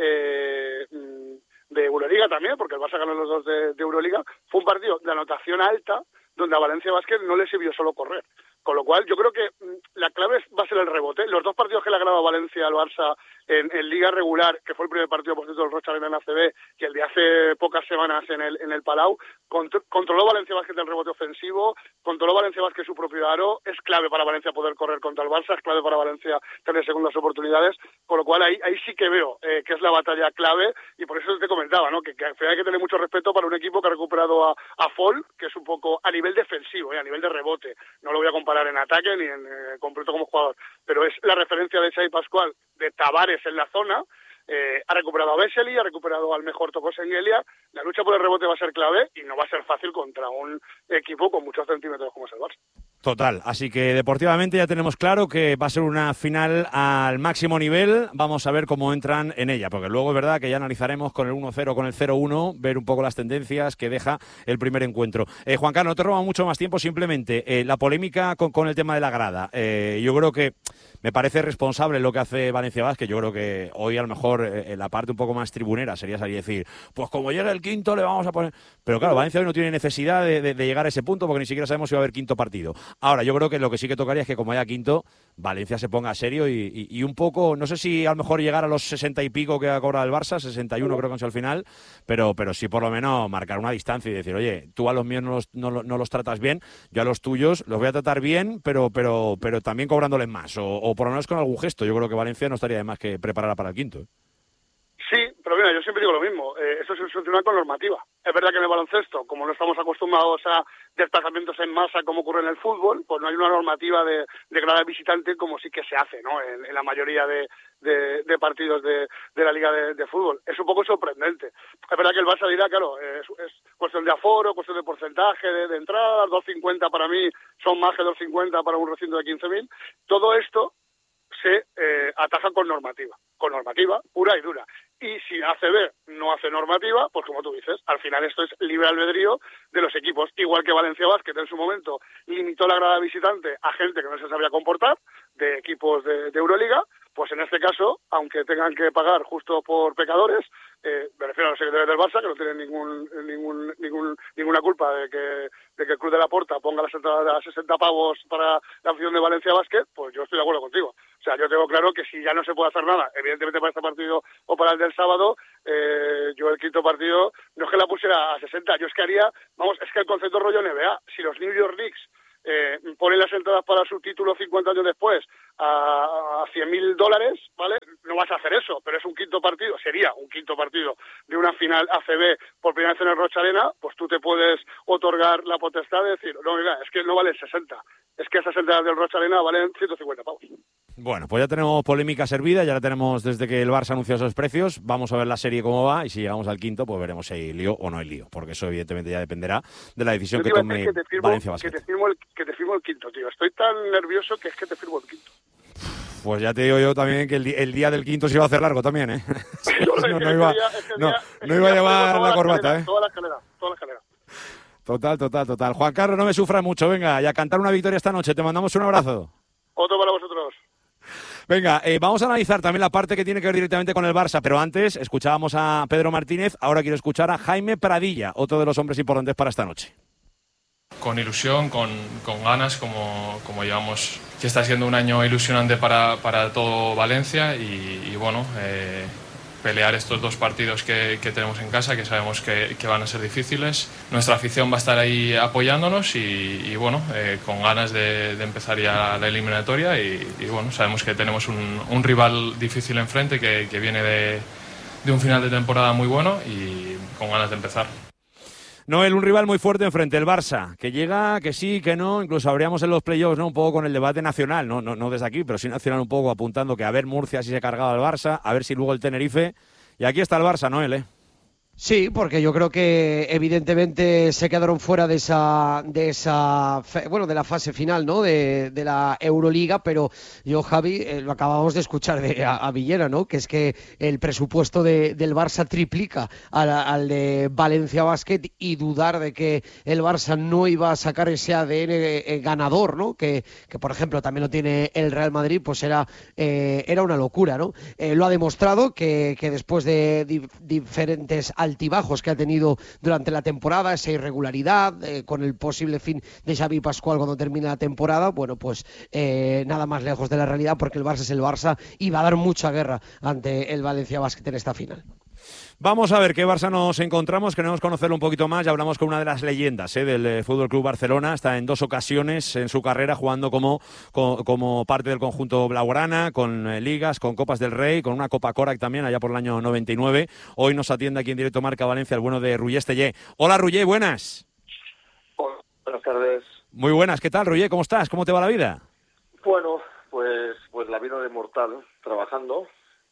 de Euroliga también, porque el Barça ganó los 2 de Euroliga, fue un partido de anotación alta, donde a Valencia Basket no le sirvió solo correr. Con lo cual, yo creo que la clave va a ser el rebote. Los 2 partidos que le ha ganado Valencia al Barça en Liga regular, que fue el primer partido, por cierto, del Roig Arena en ACB, y el de hace pocas semanas en el Palau, controló Valencia Basket el rebote ofensivo, controló Valencia Basket su propio aro. Es clave para Valencia poder correr contra el Barça, es clave para Valencia tener segundas oportunidades, con lo cual ahí sí que veo que es la batalla clave, y por eso te comentaba, ¿no? que hay que tener mucho respeto para un equipo que ha recuperado a Fall, que es un poco a nivel defensivo, a nivel de rebote. No lo voy a comparar en ataque ni en completo como jugador, pero es la referencia de Xavi Pascual, de Tavares en la zona. Ha recuperado a Vesely, ha recuperado al mejor Toko Sengelia. La lucha por el rebote va a ser clave y no va a ser fácil contra un equipo con muchos centímetros como es el Barça. Total, así que deportivamente ya tenemos claro que va a ser una final al máximo nivel. Vamos a ver cómo entran en ella, porque luego es verdad que ya analizaremos con el 1-0, con el 0-1, ver un poco las tendencias que deja el primer encuentro. Juan Carlos, no te roba mucho más tiempo, simplemente la polémica con el tema de la grada. Yo creo que me parece responsable lo que hace Valencia Basket. Yo creo que hoy a lo mejor la parte un poco más tribunera sería salir y decir, pues como llegue el quinto le vamos a poner... Pero claro, Valencia hoy no tiene necesidad de llegar a ese punto porque ni siquiera sabemos si va a haber quinto partido. Ahora, yo creo que lo que sí que tocaría es que como haya quinto, Valencia se ponga serio y un poco, no sé si a lo mejor llegar a los 60 y pico que ha cobrado el Barça, 61 creo que es al final, pero sí por lo menos marcar una distancia y decir, oye, tú a los míos no los tratas bien, yo a los tuyos los voy a tratar bien, pero también cobrándoles más, o por lo menos con algún gesto. Yo creo que Valencia no estaría de más que preparara para el quinto. Sí, pero mira, yo siempre digo lo mismo, esto se soluciona con normativa. Es verdad que en el baloncesto, como no estamos acostumbrados a desplazamientos en masa como ocurre en el fútbol, pues no hay una normativa de grada visitante como sí que se hace, ¿no? En la mayoría de partidos de la liga de fútbol. Es un poco sorprendente. Es verdad que el Barça dirá, claro, es cuestión de aforo, cuestión de porcentaje de entradas, 2.50 para mí son más que 2.50 para un recinto de 15.000. Todo esto se ataja con normativa pura y dura. Y si ACB no hace normativa, pues como tú dices, al final esto es libre albedrío de los equipos. Igual que Valencia Basket en su momento limitó la grada visitante a gente que no se sabía comportar, de equipos de Euroliga, pues en este caso, aunque tengan que pagar justo por pecadores, me refiero a los secretarios del Barça, que no tienen ninguna culpa de que el Club de la Porta ponga las entradas a 60 pavos para la afición de Valencia Basket, pues yo estoy de acuerdo contigo. O sea, yo tengo claro que si ya no se puede hacer nada, evidentemente para este partido o para el del sábado, yo el quinto partido no es que la pusiera a 60, yo es que haría, es que el concepto rollo NBA, si los New York Knicks ponen las entradas para su título 50 años después a $100.000, ¿vale? No vas a hacer eso, pero es un quinto partido, sería un quinto partido de una final ACB por primera vez en el Rocha Arena, pues tú te puedes otorgar la potestad de decir, no, mira, es que no valen 60, es que esas entradas del Rocha Arena valen 150 pavos. Bueno, pues ya tenemos polémica servida, ya la tenemos desde que el Barça anunció esos precios, vamos a ver la serie cómo va y si llegamos al quinto, pues veremos si hay lío o no hay lío, porque eso evidentemente ya dependerá de la decisión que tome Valencia Basket. Que te firmo el quinto, tío, estoy tan nervioso que es que te firmo el quinto. Pues ya te digo yo también que el día del quinto se iba a hacer largo también, ¿eh? No iba a llevar la corbata, ¿eh? Toda la escalera. Total. Juan Carlos, no me sufras mucho, venga, y a cantar una victoria esta noche, te mandamos un abrazo. Otro para vosotros. Venga, vamos a analizar también la parte que tiene que ver directamente con el Barça, pero antes escuchábamos a Pedro Martínez, ahora quiero escuchar a Jaime Pradilla, otro de los hombres importantes para esta noche. Con ilusión, con ganas, como llevamos, que está siendo un año ilusionante para todo Valencia y bueno, pelear estos dos partidos que tenemos en casa, que sabemos que van a ser difíciles. Nuestra afición va a estar ahí apoyándonos y bueno, con ganas de empezar ya la eliminatoria y bueno, sabemos que tenemos un rival difícil enfrente que viene de un final de temporada muy bueno y con ganas de empezar. Noel, un rival muy fuerte enfrente, el Barça, que llega, que sí, que no, incluso habríamos en los playoffs, ¿no? Un poco con el debate nacional, no desde aquí, pero sí nacional un poco apuntando que a ver Murcia si se cargaba el Barça, a ver si luego el Tenerife, y aquí está el Barça, Noel, ¿eh? Sí, porque yo creo que evidentemente se quedaron fuera de la fase final, ¿no? De la Euroliga, pero yo, Javi, lo acabamos de escuchar a Villena, ¿no? Que es que el presupuesto del Barça triplica al de Valencia Basket y dudar de que el Barça no iba a sacar ese ADN ganador, ¿no? Que por ejemplo también lo tiene el Real Madrid, pues era una locura, ¿no? Lo ha demostrado que después de diferentes altibajos que ha tenido durante la temporada, esa irregularidad, con el posible fin de Xavi Pascual cuando termine la temporada, bueno, pues nada más lejos de la realidad, porque el Barça es el Barça y va a dar mucha guerra ante el Valencia Basket en esta final. Vamos a ver qué Barça nos encontramos, queremos conocerlo un poquito más. Ya hablamos con una de las leyendas del Fútbol Club Barcelona, está en 2 ocasiones en su carrera jugando como parte del conjunto blaugrana, con ligas, con Copas del Rey, con una Copa Korak también allá por el año 99. Hoy nos atiende aquí en directo Marca Valencia el bueno de Roger Estellé. Hola Roger, buenas. Hola, buenas tardes. Muy buenas, ¿qué tal Roger? ¿Cómo estás? ¿Cómo te va la vida? Bueno, pues la vida de mortal, trabajando.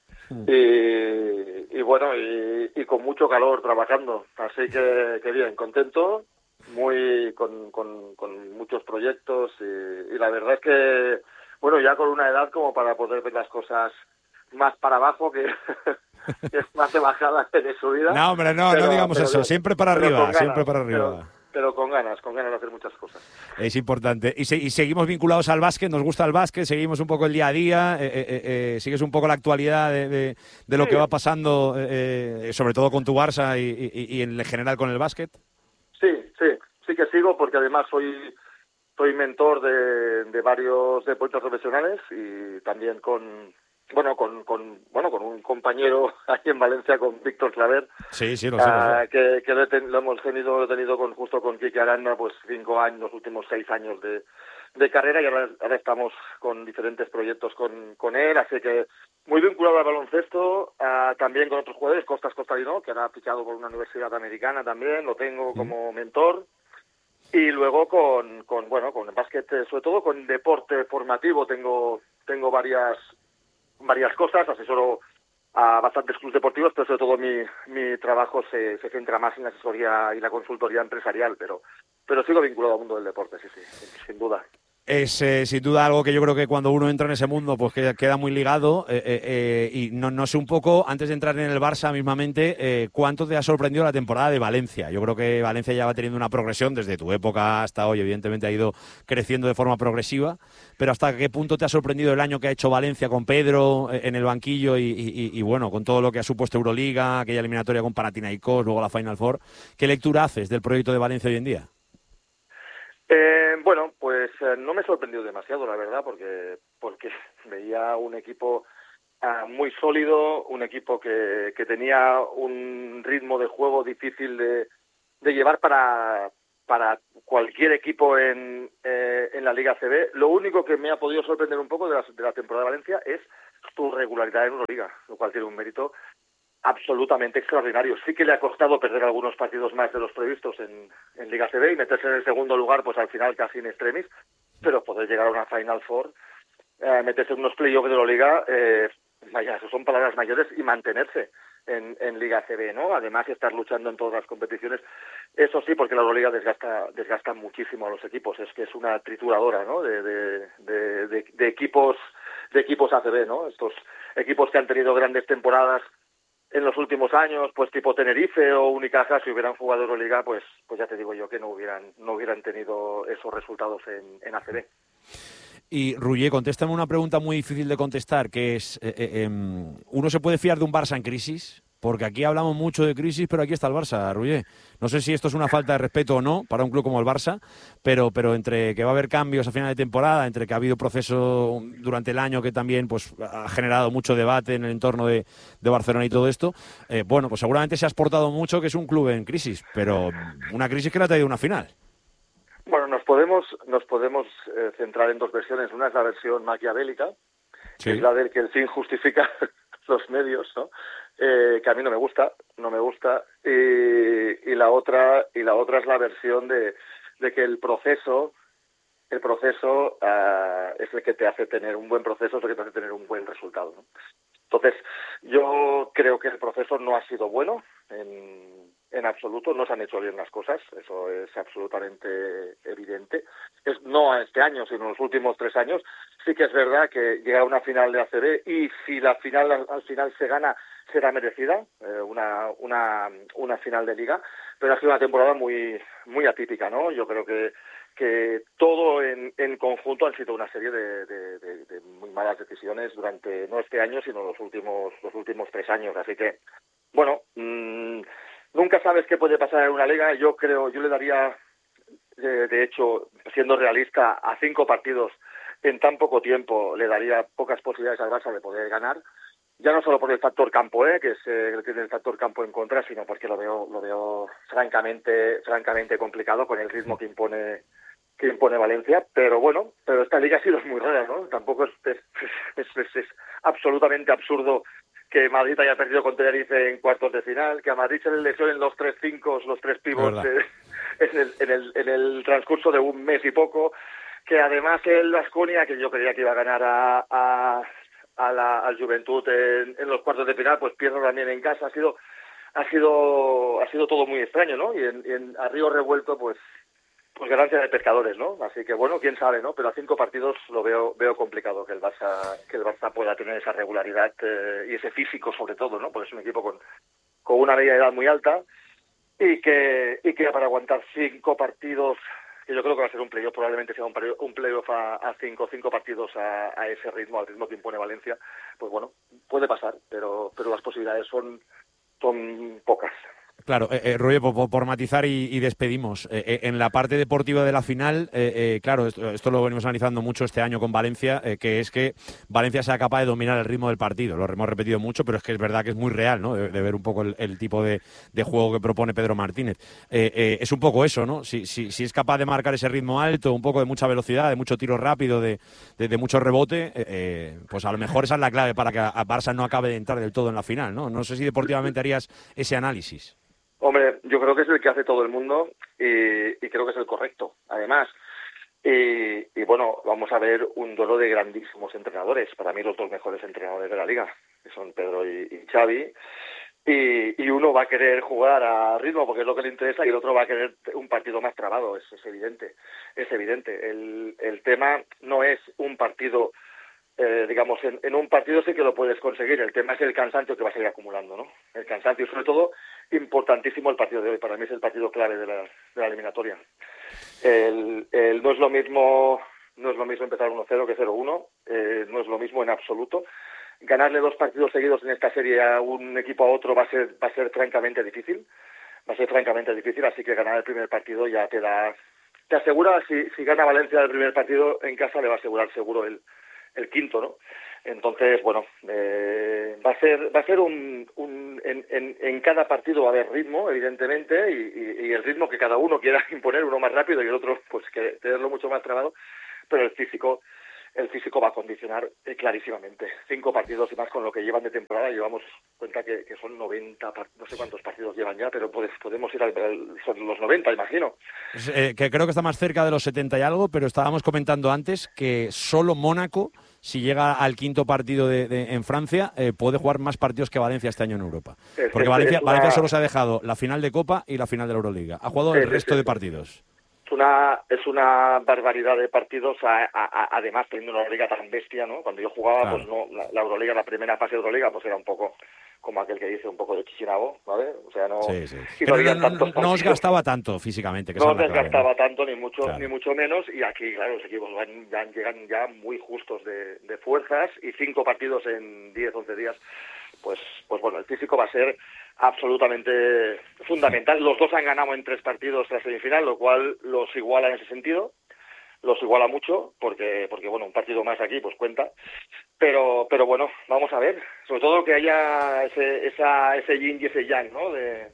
Y bueno, y con mucho calor trabajando, así que bien, contento, muy con muchos proyectos y la verdad es que, bueno, ya con una edad como para poder ver las cosas más para abajo que es más de bajada de su vida. No, hombre, no digamos eso, siempre para arriba, siempre para arriba. Pero con ganas de hacer muchas cosas. Es importante. Y seguimos vinculados al básquet, nos gusta el básquet, seguimos un poco el día a día, sigues un poco la actualidad de lo que va pasando, sobre todo con tu Barça y en general con el básquet. Sí que sigo, porque además soy mentor de varios deportistas profesionales y también con un compañero aquí en Valencia, con Víctor Claver. Sí, lo sé. Que lo hemos tenido con Quique Aranda, pues 5 años, los últimos 6 años de carrera, y ahora estamos con diferentes proyectos con él, así que muy vinculado al baloncesto, también con otros jugadores, Costas Costarino, que ahora ha fichado por una universidad americana también, lo tengo como mentor. Y luego con el básquet, sobre todo con deporte formativo, tengo varias cosas, asesoro a bastantes clubes deportivos, pero sobre todo mi trabajo se centra más en la asesoría y la consultoría empresarial, pero sigo vinculado al mundo del deporte, sí, sin duda. Es sin duda algo que yo creo que cuando uno entra en ese mundo pues que queda muy ligado y no sé un poco, antes de entrar en el Barça mismamente, ¿cuánto te ha sorprendido la temporada de Valencia? Yo creo que Valencia ya va teniendo una progresión desde tu época hasta hoy, evidentemente ha ido creciendo de forma progresiva, pero ¿hasta qué punto te ha sorprendido el año que ha hecho Valencia con Pedro en el banquillo y bueno, con todo lo que ha supuesto Euroliga, aquella eliminatoria con Panathinaikos, luego la Final Four? ¿Qué lectura haces del proyecto de Valencia hoy en día? Bueno, pues no me sorprendió demasiado, la verdad, porque veía un equipo muy sólido, un equipo que tenía un ritmo de juego difícil de llevar para cualquier equipo en la Liga ACB. Lo único que me ha podido sorprender un poco de la temporada de Valencia es su regularidad en Euroliga, lo cual tiene un mérito absolutamente extraordinario. Sí que le ha costado perder algunos partidos más de los previstos en Liga ACB y meterse en el segundo lugar, pues al final casi en extremis, pero poder llegar a una Final Four, meterse en unos playoffs de la Liga, vaya, eso son palabras mayores, y mantenerse en Liga ACB, ¿no? Además, estar luchando en todas las competiciones, eso sí, porque la Euroliga desgasta muchísimo a los equipos, es que es una trituradora, ¿no? de equipos ACB, ¿no? Estos equipos que han tenido grandes temporadas en los últimos años, pues tipo Tenerife o Unicaja, si hubieran jugado Euroliga, pues ya te digo yo que no hubieran tenido esos resultados en ACB. Y Ruller, contéstame una pregunta muy difícil de contestar, que es, ¿uno se puede fiar de un Barça en crisis? Porque aquí hablamos mucho de crisis, pero aquí está el Barça, Ruller. No sé si esto es una falta de respeto o no para un club como el Barça, pero entre que va a haber cambios a final de temporada, entre que ha habido proceso durante el año que también pues ha generado mucho debate en el entorno de Barcelona y todo esto, bueno, pues seguramente se ha exportado mucho que es un club en crisis, pero una crisis que le ha traído una final. Bueno, nos podemos centrar en dos versiones. Una es la versión maquiavélica, sí, que es la del que el fin justifica los medios, ¿no? Que a mí no me gusta, y la otra es la versión de que el proceso es el que te hace tener un buen proceso, es el que te hace tener un buen resultado, ¿no? Entonces, yo creo que el proceso no ha sido bueno en absoluto, no se han hecho bien las cosas, eso es absolutamente evidente. No este año, sino en los últimos 3 años. Sí que es verdad que llegar a una final de ACB y si la final al final se gana, será merecida, una final de Liga, pero ha sido una temporada muy muy atípica, ¿no? Yo creo que todo en conjunto han sido una serie de muy malas decisiones durante, no este año, sino los últimos 3 años. Así que, bueno, nunca sabes qué puede pasar en una liga. Yo le daría, de hecho, siendo realista, a 5 partidos en tan poco tiempo, le daría pocas posibilidades al Barça de poder ganar. Ya no solo por el factor campo, que es el que tiene el factor campo en contra, sino porque lo veo francamente complicado con el ritmo que impone Valencia, pero bueno, esta liga ha sido muy rara, ¿no? Tampoco es absolutamente absurdo que Madrid haya perdido con Tenerife en cuartos de final, que a Madrid se le lesionen los 3 5, los 3 pivots en el transcurso de un mes y poco, que además el Baskonia, que yo creía que iba a ganar al Juventud en los cuartos de final, pues pierde también en casa. Ha sido todo muy extraño, ¿no? Y a río revuelto, pues ganancia de pescadores, ¿no? Así que bueno, quién sabe, ¿no? Pero a 5 partidos lo veo complicado que el Barça pueda tener esa regularidad y ese físico sobre todo, ¿no? Porque es un equipo con una media de edad muy alta y que para aguantar 5 partidos, que yo creo que va a ser un playoff, probablemente sea un playoff a 5 partidos a ese ritmo, al ritmo que impone Valencia, pues bueno, puede pasar, pero las posibilidades son pocas. Claro, Roger, por matizar y despedimos. En la parte deportiva de la final, claro, esto lo venimos analizando mucho este año con Valencia, que es que Valencia sea capaz de dominar el ritmo del partido. Lo hemos repetido mucho, pero es que es verdad que es muy real, ¿no? De ver un poco el tipo de juego que propone Pedro Martínez. Es un poco eso, ¿no? Si es capaz de marcar ese ritmo alto, un poco de mucha velocidad, de mucho tiro rápido, de mucho rebote, pues a lo mejor esa es la clave para que a Barça no acabe de entrar del todo en la final, ¿no? No sé si deportivamente harías ese análisis. Hombre, yo creo que es el que hace todo el mundo y creo que es el correcto, además. Y bueno, vamos a ver un duelo de grandísimos entrenadores. Para mí los 2 mejores entrenadores de la liga, que son Pedro y Xavi. y uno va a querer jugar a ritmo porque es lo que le interesa y el otro va a querer un partido más trabado, es evidente. El tema no es un partido, digamos, en un partido sí que lo puedes conseguir, el tema es el cansancio que vas a ir acumulando, ¿no? El cansancio y sobre todo, importantísimo el partido de hoy, para mí es el partido clave de la eliminatoria. No es lo mismo empezar 1-0 que 0-1, no es lo mismo en absoluto. Ganarle 2 partidos seguidos en esta serie a un equipo a otro va a ser francamente difícil. Así que ganar el primer partido ya te asegura, si gana Valencia el primer partido en casa, le va a asegurar seguro el quinto, ¿no? Entonces, bueno, va a ser en cada partido va a haber ritmo, evidentemente, y el ritmo que cada uno quiera imponer, uno más rápido y el otro pues que tenerlo mucho más trabado, pero el físico va a condicionar clarísimamente. 5 partidos y más con lo que llevan de temporada. Llevamos cuenta que son 90, no sé cuántos partidos llevan ya, pero podemos ir son los 90, imagino. Que creo que está más cerca de los 70 y algo, pero estábamos comentando antes que solo Mónaco, si llega al quinto partido en Francia, puede jugar más partidos que Valencia este año en Europa. Porque Valencia solo se ha dejado la final de Copa y la final de la Euroliga. Ha jugado el resto de partidos. Es una barbaridad de partidos, además teniendo una Euroliga tan bestia, ¿no? Cuando yo jugaba, claro, pues no, la Euroliga, la primera fase de Euroliga, pues era un poco como aquel que dice, un poco de Chisinabo, ¿vale? O sea, no... Sí. Pero no os gastaba tanto físicamente. Que no os desgastaba tanto, ni mucho menos, y aquí, claro, los equipos llegan ya muy justos de fuerzas, y 5 partidos en 10, 11 días, pues bueno, el físico va a ser absolutamente fundamental. Los dos han ganado en 3 partidos la semifinal, lo cual los iguala en ese sentido, los iguala mucho, porque bueno, un partido más aquí pues cuenta, pero bueno, vamos a ver, sobre todo que haya ese yin y ese yang, ¿no?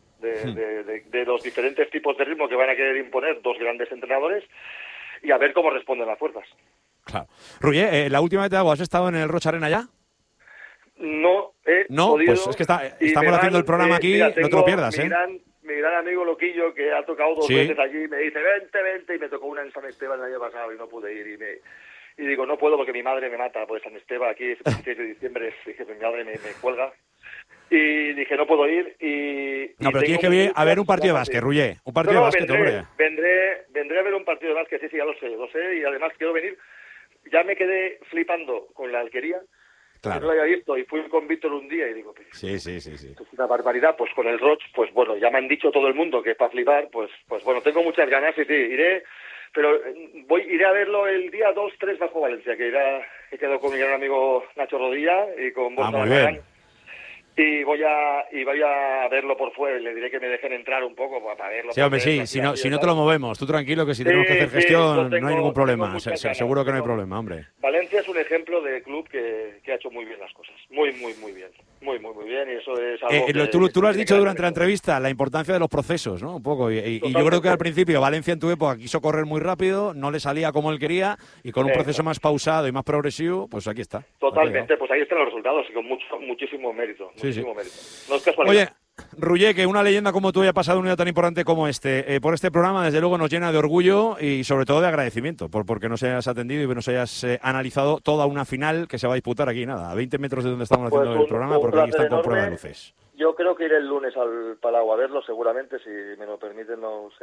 De los diferentes tipos de ritmo que van a querer imponer 2 grandes entrenadores, y a ver cómo responden las fuerzas. Claro. Ruye, la última vez te hago, ¿has estado en el Roch Arena ya? No he No, podido, pues es que estamos haciendo el programa aquí, no te lo pierdas, mi gran amigo Loquillo, que ha tocado 2 veces allí, me dice, vente, y me tocó una en San Esteban el año pasado y no pude ir, y digo, no puedo porque mi madre me mata, pues San Esteban aquí, el 16 de diciembre, dije, mi madre me cuelga, y dije, no puedo ir, No, pero tienes que venir a ver un partido de básquet, Ruye, un partido de básquet, hombre. Vendré a ver un partido de básquet, sí, ya lo sé, y además quiero venir, ya me quedé flipando con la Alquería. Claro. No lo había visto y fui con Víctor un día y digo, sí. Esto es una barbaridad, pues con el Roch, pues bueno, ya me han dicho todo el mundo que es para flipar, pues bueno, tengo muchas ganas, sí, iré, pero iré a verlo el día 2-3 bajo Valencia, que he quedado con mi gran amigo Nacho Rodilla y con Borja Barragán. Y voy a verlo por fuera y le diré que me dejen entrar un poco para verlo. Sí, hombre, sí, si no te lo movemos. Tú tranquilo, que si tenemos que hacer gestión no hay ningún problema. Seguro que no hay problema, hombre. Valencia es un ejemplo de club que ha hecho muy bien las cosas. Muy bien. Muy bien, y eso es algo tú lo has dicho durante la entrevista, la importancia de los procesos, ¿no? Un poco. Y yo creo que al principio Valencia en tu época quiso correr muy rápido, no le salía como él quería, y con un proceso más pausado y más progresivo, pues aquí está. Totalmente, pues ahí están los resultados, y con muchísimo mérito. Muchísimo mérito. No es casualidad. Oye, Ruye, que una leyenda como tú haya pasado un día tan importante como por este programa, desde luego nos llena de orgullo y sobre todo de agradecimiento porque nos hayas atendido y nos hayas analizado toda una final que se va a disputar aquí, a 20 metros de donde estamos haciendo el programa, porque aquí están con prueba de luces. Yo creo que iré el lunes al Palau a verlo, seguramente, si me lo permiten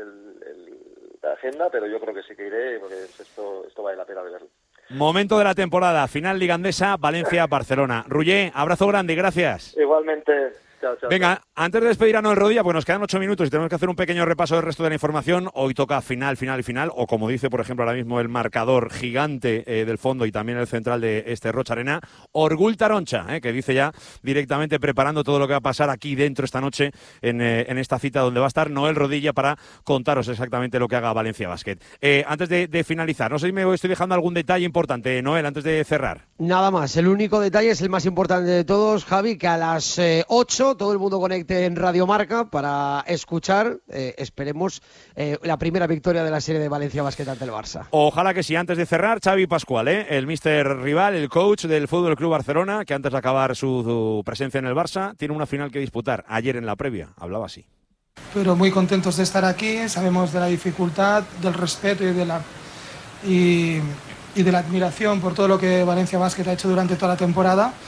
la agenda, pero yo creo que sí que iré, porque esto vale la pena de verlo. Momento de la temporada, final ligandesa, Valencia-Barcelona. Ruye, abrazo grande y gracias. Igualmente. Chao. Venga, antes de despedir a Noel Rodilla, pues nos quedan 8 minutos y tenemos que hacer un pequeño repaso del resto de la información. Hoy toca final, o como dice, por ejemplo, ahora mismo el marcador gigante del fondo y también el central de este Roch Arena, Orgul Taroncha, que dice ya directamente preparando todo lo que va a pasar aquí dentro esta noche en esta cita donde va a estar Noel Rodilla para contaros exactamente lo que haga Valencia Basket. Antes de finalizar, no sé si me estoy dejando algún detalle importante, Noel, antes de cerrar. Nada más, el único detalle es el más importante de todos, Javi, que a las 8 todo el mundo conecte en Radio Marca para escuchar, esperemos, la primera victoria de la serie de Valencia Basket ante el Barça. Ojalá que sí. Antes de cerrar, Xavi Pascual, el míster rival, el coach del Fútbol Club Barcelona, que antes de acabar su presencia en el Barça, tiene una final que disputar. Ayer en la previa hablaba así. Pero muy contentos de estar aquí, sabemos de la dificultad, del respeto y de la admiración por todo lo que Valencia Basket ha hecho durante toda la temporada.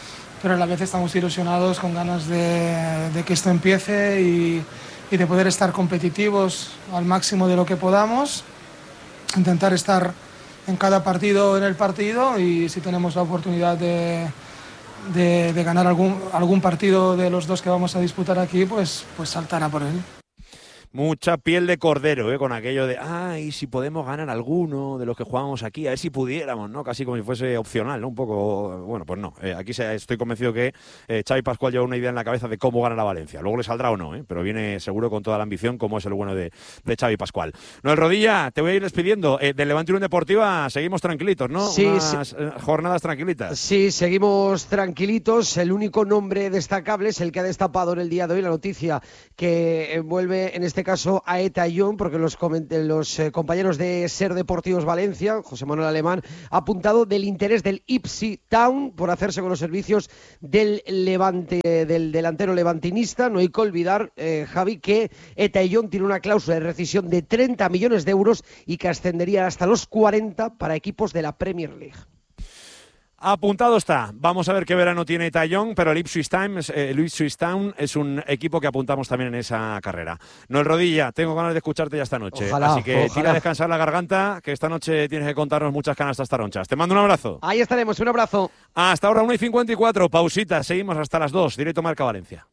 pero a la vez estamos ilusionados, con ganas de que esto empiece y de poder estar competitivos al máximo de lo que podamos, intentar estar en cada partido en el partido, y si tenemos la oportunidad de ganar algún partido de los dos que vamos a disputar aquí, pues saltar a por él. Mucha piel de cordero, con aquello de, y si podemos ganar alguno de los que jugamos aquí, a ver si pudiéramos, ¿no? Casi como si fuese opcional, ¿no? Un poco, bueno, pues no. Aquí estoy convencido que Xavi Pascual lleva una idea en la cabeza de cómo ganar a Valencia. Luego le saldrá o no, pero viene seguro con toda la ambición, como es el bueno de Xavi Pascual. Noel Rodilla, te voy a ir despidiendo. Del Levante Unión Deportiva seguimos tranquilitos, ¿no? Sí, Unas jornadas tranquilitas. Sí, seguimos tranquilitos. El único nombre destacable es el que ha destapado en el día de hoy la noticia que envuelve en este caso a Eta Young, porque los compañeros de Ser Deportivos Valencia, José Manuel Alemán, ha apuntado del interés del Ipswich Town por hacerse con los servicios del Levante, del delantero levantinista. No hay que olvidar, Javi, que Eta Young tiene una cláusula de rescisión de 30 millones de euros y que ascendería hasta los 40 para equipos de la Premier League. Apuntado está. Vamos a ver qué verano tiene Eta Young, pero el Ipswich Town es un equipo que apuntamos también en esa carrera. Noel Rodilla, tengo ganas de escucharte ya esta noche. Ojalá, así que tira a descansar la garganta, que esta noche tienes que contarnos muchas canastas taronchas. Te mando un abrazo. Ahí estaremos, un abrazo. Hasta ahora 1:54, pausita, seguimos hasta las 2, directo Marca Valencia.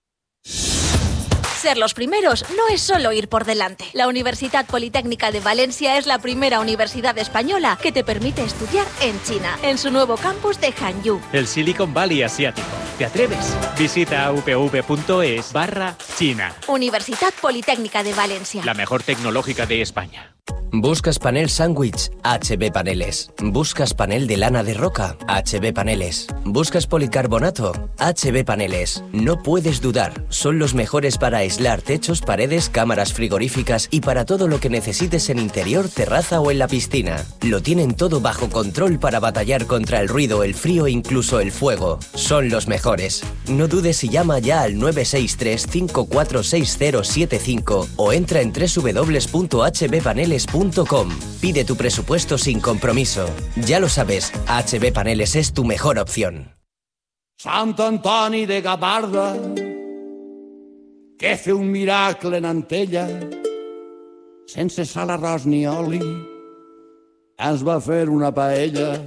Ser los primeros no es solo ir por delante. La Universidad Politécnica de Valencia es la primera universidad española que te permite estudiar en China, en su nuevo campus de Hangzhou. El Silicon Valley asiático. ¿Te atreves? Visita upv.es/China. Universidad Politécnica de Valencia. La mejor tecnológica de España. ¿Buscas panel sándwich? HB Paneles. ¿Buscas panel de lana de roca? HB Paneles. ¿Buscas policarbonato? HB Paneles. No puedes dudar, son los mejores para aislar techos, paredes, cámaras frigoríficas y para todo lo que necesites en interior, terraza o en la piscina. Lo tienen todo bajo control para batallar contra el ruido, el frío e incluso el fuego. Son los mejores. No dudes y llama ya al 963 546075 o entra en www.hbpaneles.com. Pide tu presupuesto sin compromiso. Ya lo sabes, HB Paneles es tu mejor opción. Sant Antoni de Gavarda, que fe un miracle en Antella, sense sal, arròs ni oli, ens va fer una paella.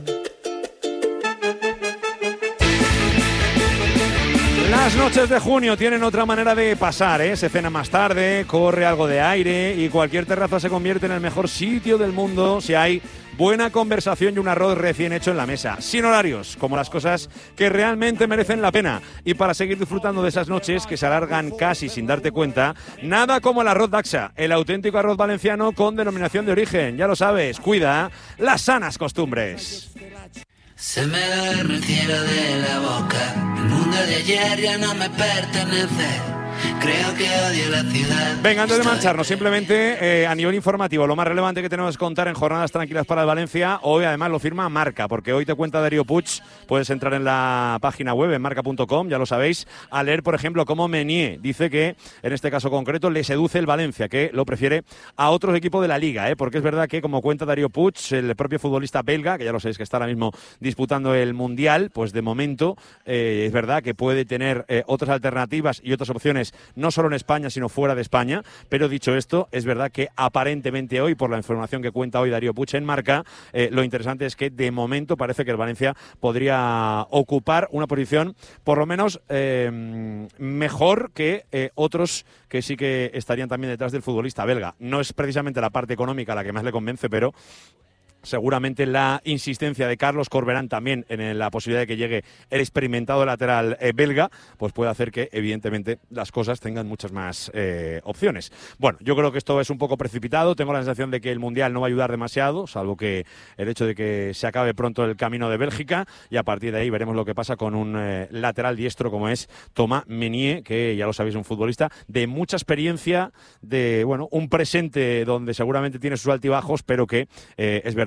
Las noches de junio tienen otra manera de pasar, Se cena más tarde, corre algo de aire y cualquier terraza se convierte en el mejor sitio del mundo si hay buena conversación y un arroz recién hecho en la mesa, sin horarios, como las cosas que realmente merecen la pena. Y para seguir disfrutando de esas noches que se alargan casi sin darte cuenta, nada como el arroz Daxa, el auténtico arroz valenciano con denominación de origen. Ya lo sabes, cuida las sanas costumbres. Se me duerme el cielo de la boca, el mundo de ayer ya no me pertenece. Creo que odio la ciudad. Venga, antes de marcharnos, simplemente a nivel informativo, lo más relevante que tenemos que contar en jornadas tranquilas para el Valencia, hoy además lo firma Marca, porque hoy te cuenta Darío Puig, puedes entrar en la página web, en marca.com, ya lo sabéis, a leer, por ejemplo, cómo Meunier dice que, en este caso concreto, le seduce el Valencia, que lo prefiere a otros equipos de la Liga, porque es verdad que, como cuenta Darío Puig, el propio futbolista belga, que ya lo sabéis que está ahora mismo disputando el Mundial, pues de momento es verdad que puede tener otras alternativas y otras opciones, no solo en España, sino fuera de España. Pero dicho esto, es verdad que aparentemente hoy, por la información que cuenta hoy Darío Puig en Marca, lo interesante es que de momento parece que el Valencia podría ocupar una posición por lo menos mejor que otros que sí que estarían también detrás del futbolista belga. No es precisamente la parte económica la que más le convence, pero seguramente la insistencia de Carlos Corberán también en la posibilidad de que llegue el experimentado lateral belga, pues puede hacer que evidentemente las cosas tengan muchas más opciones. Bueno, yo creo que esto es un poco precipitado, tengo la sensación de que el Mundial no va a ayudar demasiado, salvo que el hecho de que se acabe pronto el camino de Bélgica, y a partir de ahí veremos lo que pasa con un lateral diestro como es Thomas Meunier, que ya lo sabéis, un futbolista de mucha experiencia, de un presente donde seguramente tiene sus altibajos, pero que es verdad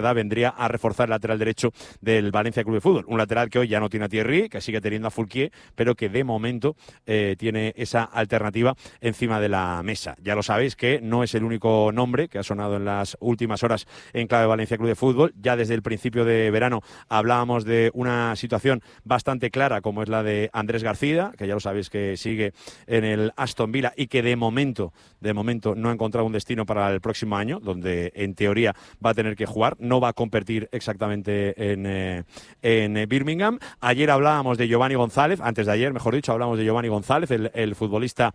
verdad vendría a reforzar el lateral derecho del Valencia Club de Fútbol. Un lateral que hoy ya no tiene a Thierry, que sigue teniendo a Foulquier, pero que de momento tiene esa alternativa encima de la mesa. Ya lo sabéis que no es el único nombre que ha sonado en las últimas horas en clave Valencia Club de Fútbol. Ya desde el principio de verano hablábamos de una situación bastante clara como es la de Andrés García, que ya lo sabéis que sigue en el Aston Villa y que de momento no ha encontrado un destino para el próximo año, donde en teoría va a tener que jugar, no va a competir exactamente en Birmingham. Ayer hablábamos de Giovanni González, antes de ayer, mejor dicho, hablamos de Giovanni González, el futbolista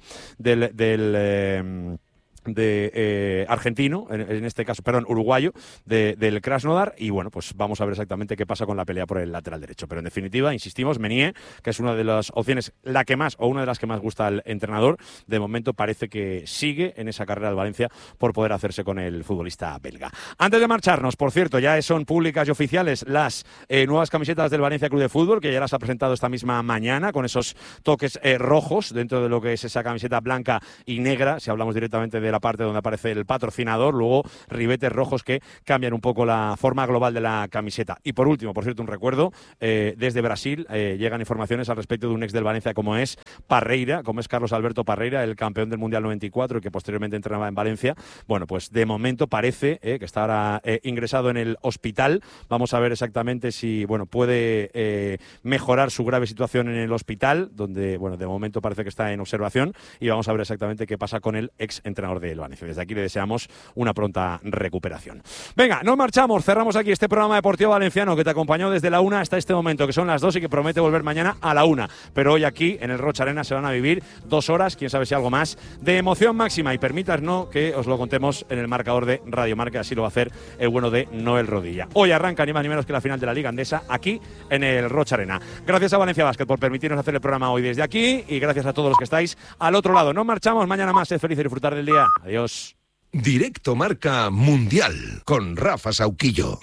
argentino, en este caso, perdón, uruguayo, del Krasnodar, y bueno, pues vamos a ver exactamente qué pasa con la pelea por el lateral derecho. Pero en definitiva, insistimos, Meunier, que es una de las opciones, una de las que más gusta al entrenador, de momento parece que sigue en esa carrera del Valencia por poder hacerse con el futbolista belga. Antes de marcharnos, por cierto, ya son públicas y oficiales las nuevas camisetas del Valencia Club de Fútbol, que ya las ha presentado esta misma mañana, con esos toques rojos dentro de lo que es esa camiseta blanca y negra, si hablamos directamente de la parte donde aparece el patrocinador, luego ribetes rojos que cambian un poco la forma global de la camiseta. Y por último, por cierto, un recuerdo, desde Brasil llegan informaciones al respecto de un ex del Valencia como es Parreira, como es Carlos Alberto Parreira, el campeón del Mundial 94 y que posteriormente entrenaba en Valencia. Bueno, pues de momento parece que está ahora ingresado en el hospital. Vamos a ver exactamente si puede mejorar su grave situación en el hospital, donde de momento parece que está en observación, y vamos a ver exactamente qué pasa con el ex entrenador del Valencia. Desde aquí le deseamos una pronta recuperación. Venga, nos marchamos, cerramos aquí este programa deportivo valenciano que te acompañó desde la 1 hasta este momento, que son las 2 y que promete volver mañana a la 1. Pero hoy aquí en el Rocha Arena se van a vivir 2 horas, quién sabe si algo más, de emoción máxima, y permítanos que os lo contemos en el marcador de Radio Marca, así lo va a hacer el bueno de Noel Rodilla. Hoy arranca ni más ni menos que la final de la Liga Andesa aquí en el Rocha Arena. Gracias a Valencia Basket por permitirnos hacer el programa hoy desde aquí, y gracias a todos los que estáis al otro lado. Nos marchamos, mañana más, sed felices y disfrutar del día. Adiós. Directo Marca Mundial con Rafa Sauquillo.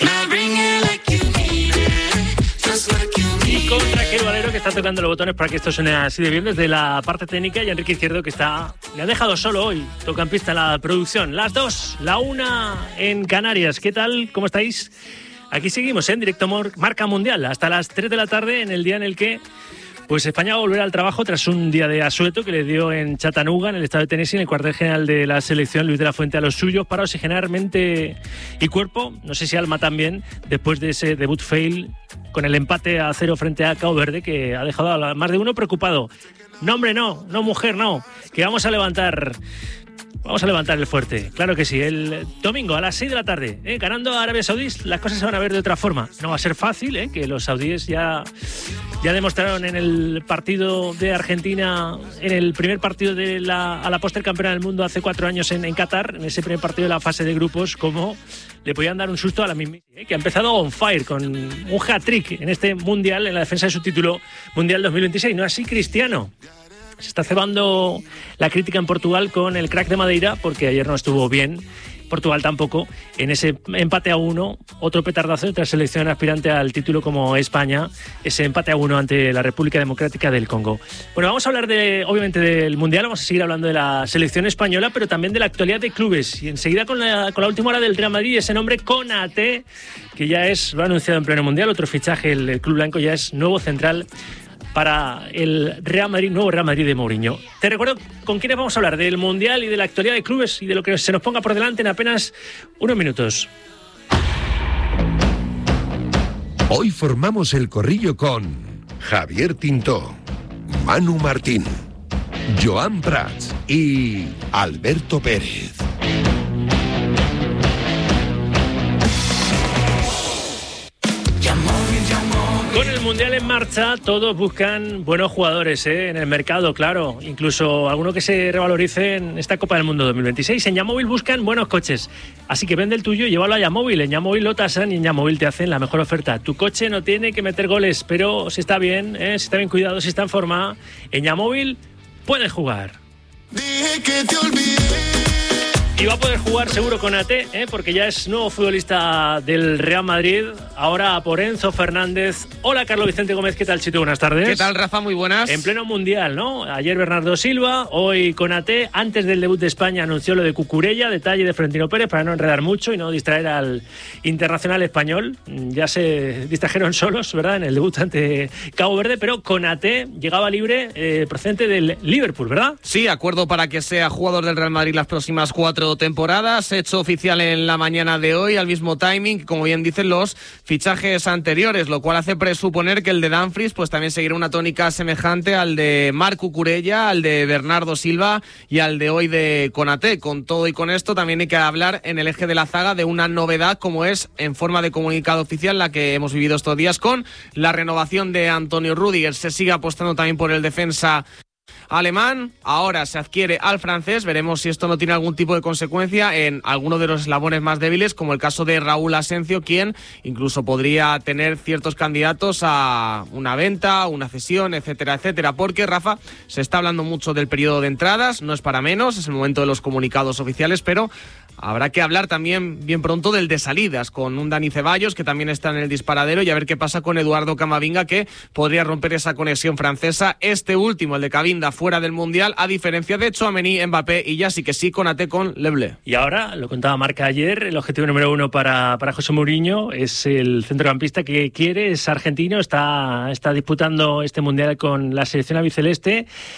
Y con Raquel Valero, que está tocando los botones para que esto suene así de bien desde la parte técnica, y Enrique Izquierdo, que le ha dejado solo hoy, toca en pista la producción. Las 2, la 1 en Canarias. ¿Qué tal? ¿Cómo estáis? Aquí seguimos en Directo Marca Mundial hasta las 3 de la tarde, en el día en el que España va a volver al trabajo tras un día de asueto que le dio en Chattanooga, en el estado de Tennessee, en el cuartel general de la selección, Luis de la Fuente, a los suyos para oxigenar mente y cuerpo, no sé si alma también, después de ese debut fail con el empate a 0 frente a Cabo Verde, que ha dejado a más de uno preocupado. No, hombre, no mujer, no, que vamos a levantar el fuerte, claro que sí. El domingo a las 6 de la tarde, ganando a Arabia Saudí, las cosas se van a ver de otra forma. No va a ser fácil, que los saudíes ya demostraron en el partido de Argentina, en el primer partido a la póster campeona del mundo hace 4 años en Qatar, en ese primer partido de la fase de grupos, cómo le podían dar un susto a la misma, que ha empezado on fire con un hat-trick en este mundial, en la defensa de su título mundial 2026. No así Cristiano. Se está cebando la crítica en Portugal con el crack de Madeira, porque ayer no estuvo bien, Portugal tampoco, en ese empate a 1, otro petardazo de otra selección aspirante al título como España, ese empate a 1 ante la República Democrática del Congo. Bueno, vamos a hablar obviamente del Mundial, vamos a seguir hablando de la selección española, pero también de la actualidad de clubes, y enseguida con la última hora del Real Madrid, ese nombre Konaté, que ya lo ha anunciado en pleno Mundial, otro fichaje, el Club Blanco ya es nuevo central para el Real Madrid, nuevo Real Madrid de Mourinho. Te recuerdo con quiénes vamos a hablar del Mundial y de la actualidad de clubes y de lo que se nos ponga por delante en apenas unos minutos. Hoy formamos el corrillo con Javier Tintó, Manu Martín, Joan Prats y Alberto Pérez. Con el Mundial en marcha, todos buscan buenos jugadores en el mercado, claro. Incluso alguno que se revalorice en esta Copa del Mundo 2026. En Yamóvil buscan buenos coches. Así que vende el tuyo y llévalo a Yamóvil. En Yamóvil lo tasan y en Yamóvil te hacen la mejor oferta. Tu coche no tiene que meter goles, pero si está bien, si está bien cuidado, si está en forma, en Yamóvil puedes jugar. Dije que te olvidé Y va a poder jugar seguro Konaté, porque ya es nuevo futbolista del Real Madrid. Ahora por Enzo Fernández. Hola, Carlos Vicente Gómez, ¿qué tal, Chito? Buenas tardes. ¿Qué tal, Rafa? Muy buenas. En pleno mundial, ¿no? Ayer Bernardo Silva, hoy Konaté. Antes del debut de España anunció lo de Cucurella, detalle de Florentino Pérez, para no enredar mucho y no distraer al internacional español. Ya se distrajeron solos, ¿verdad?, en el debut ante Cabo Verde, pero Konaté llegaba libre, procedente del Liverpool, ¿verdad? Sí, acuerdo para que sea jugador del Real Madrid las próximas 4 temporadas, hecho oficial en la mañana de hoy, al mismo timing, como bien dicen los fichajes anteriores, lo cual hace presuponer que el de Dumfries pues también seguirá una tónica semejante al de Marc Cucurella, al de Bernardo Silva y al de hoy de Konaté. Con todo y con esto también hay que hablar en el eje de la zaga de una novedad, como es en forma de comunicado oficial la que hemos vivido estos días con la renovación de Antonio Rüdiger. Se sigue apostando también por el defensa alemán, ahora se adquiere al francés. Veremos si esto no tiene algún tipo de consecuencia en alguno de los eslabones más débiles, como el caso de Raúl Asencio, quien incluso podría tener ciertos candidatos a una venta, una cesión, etcétera, etcétera, porque, Rafa, se está hablando mucho del periodo de entradas, no es para menos, es el momento de los comunicados oficiales, pero habrá que hablar también bien pronto del de salidas, con un Dani Ceballos que también está en el disparadero, y a ver qué pasa con Eduardo Camavinga, que podría romper esa conexión francesa. Este último, el de Camavinga, fuera del Mundial, a diferencia de Tchouaméni, Mbappé y ya sí que sí Konaté con Leblé. Y ahora, lo contaba Marca ayer, el objetivo número 1 para José Mourinho es el centrocampista que quiere, es argentino, está disputando este Mundial con la selección albiceleste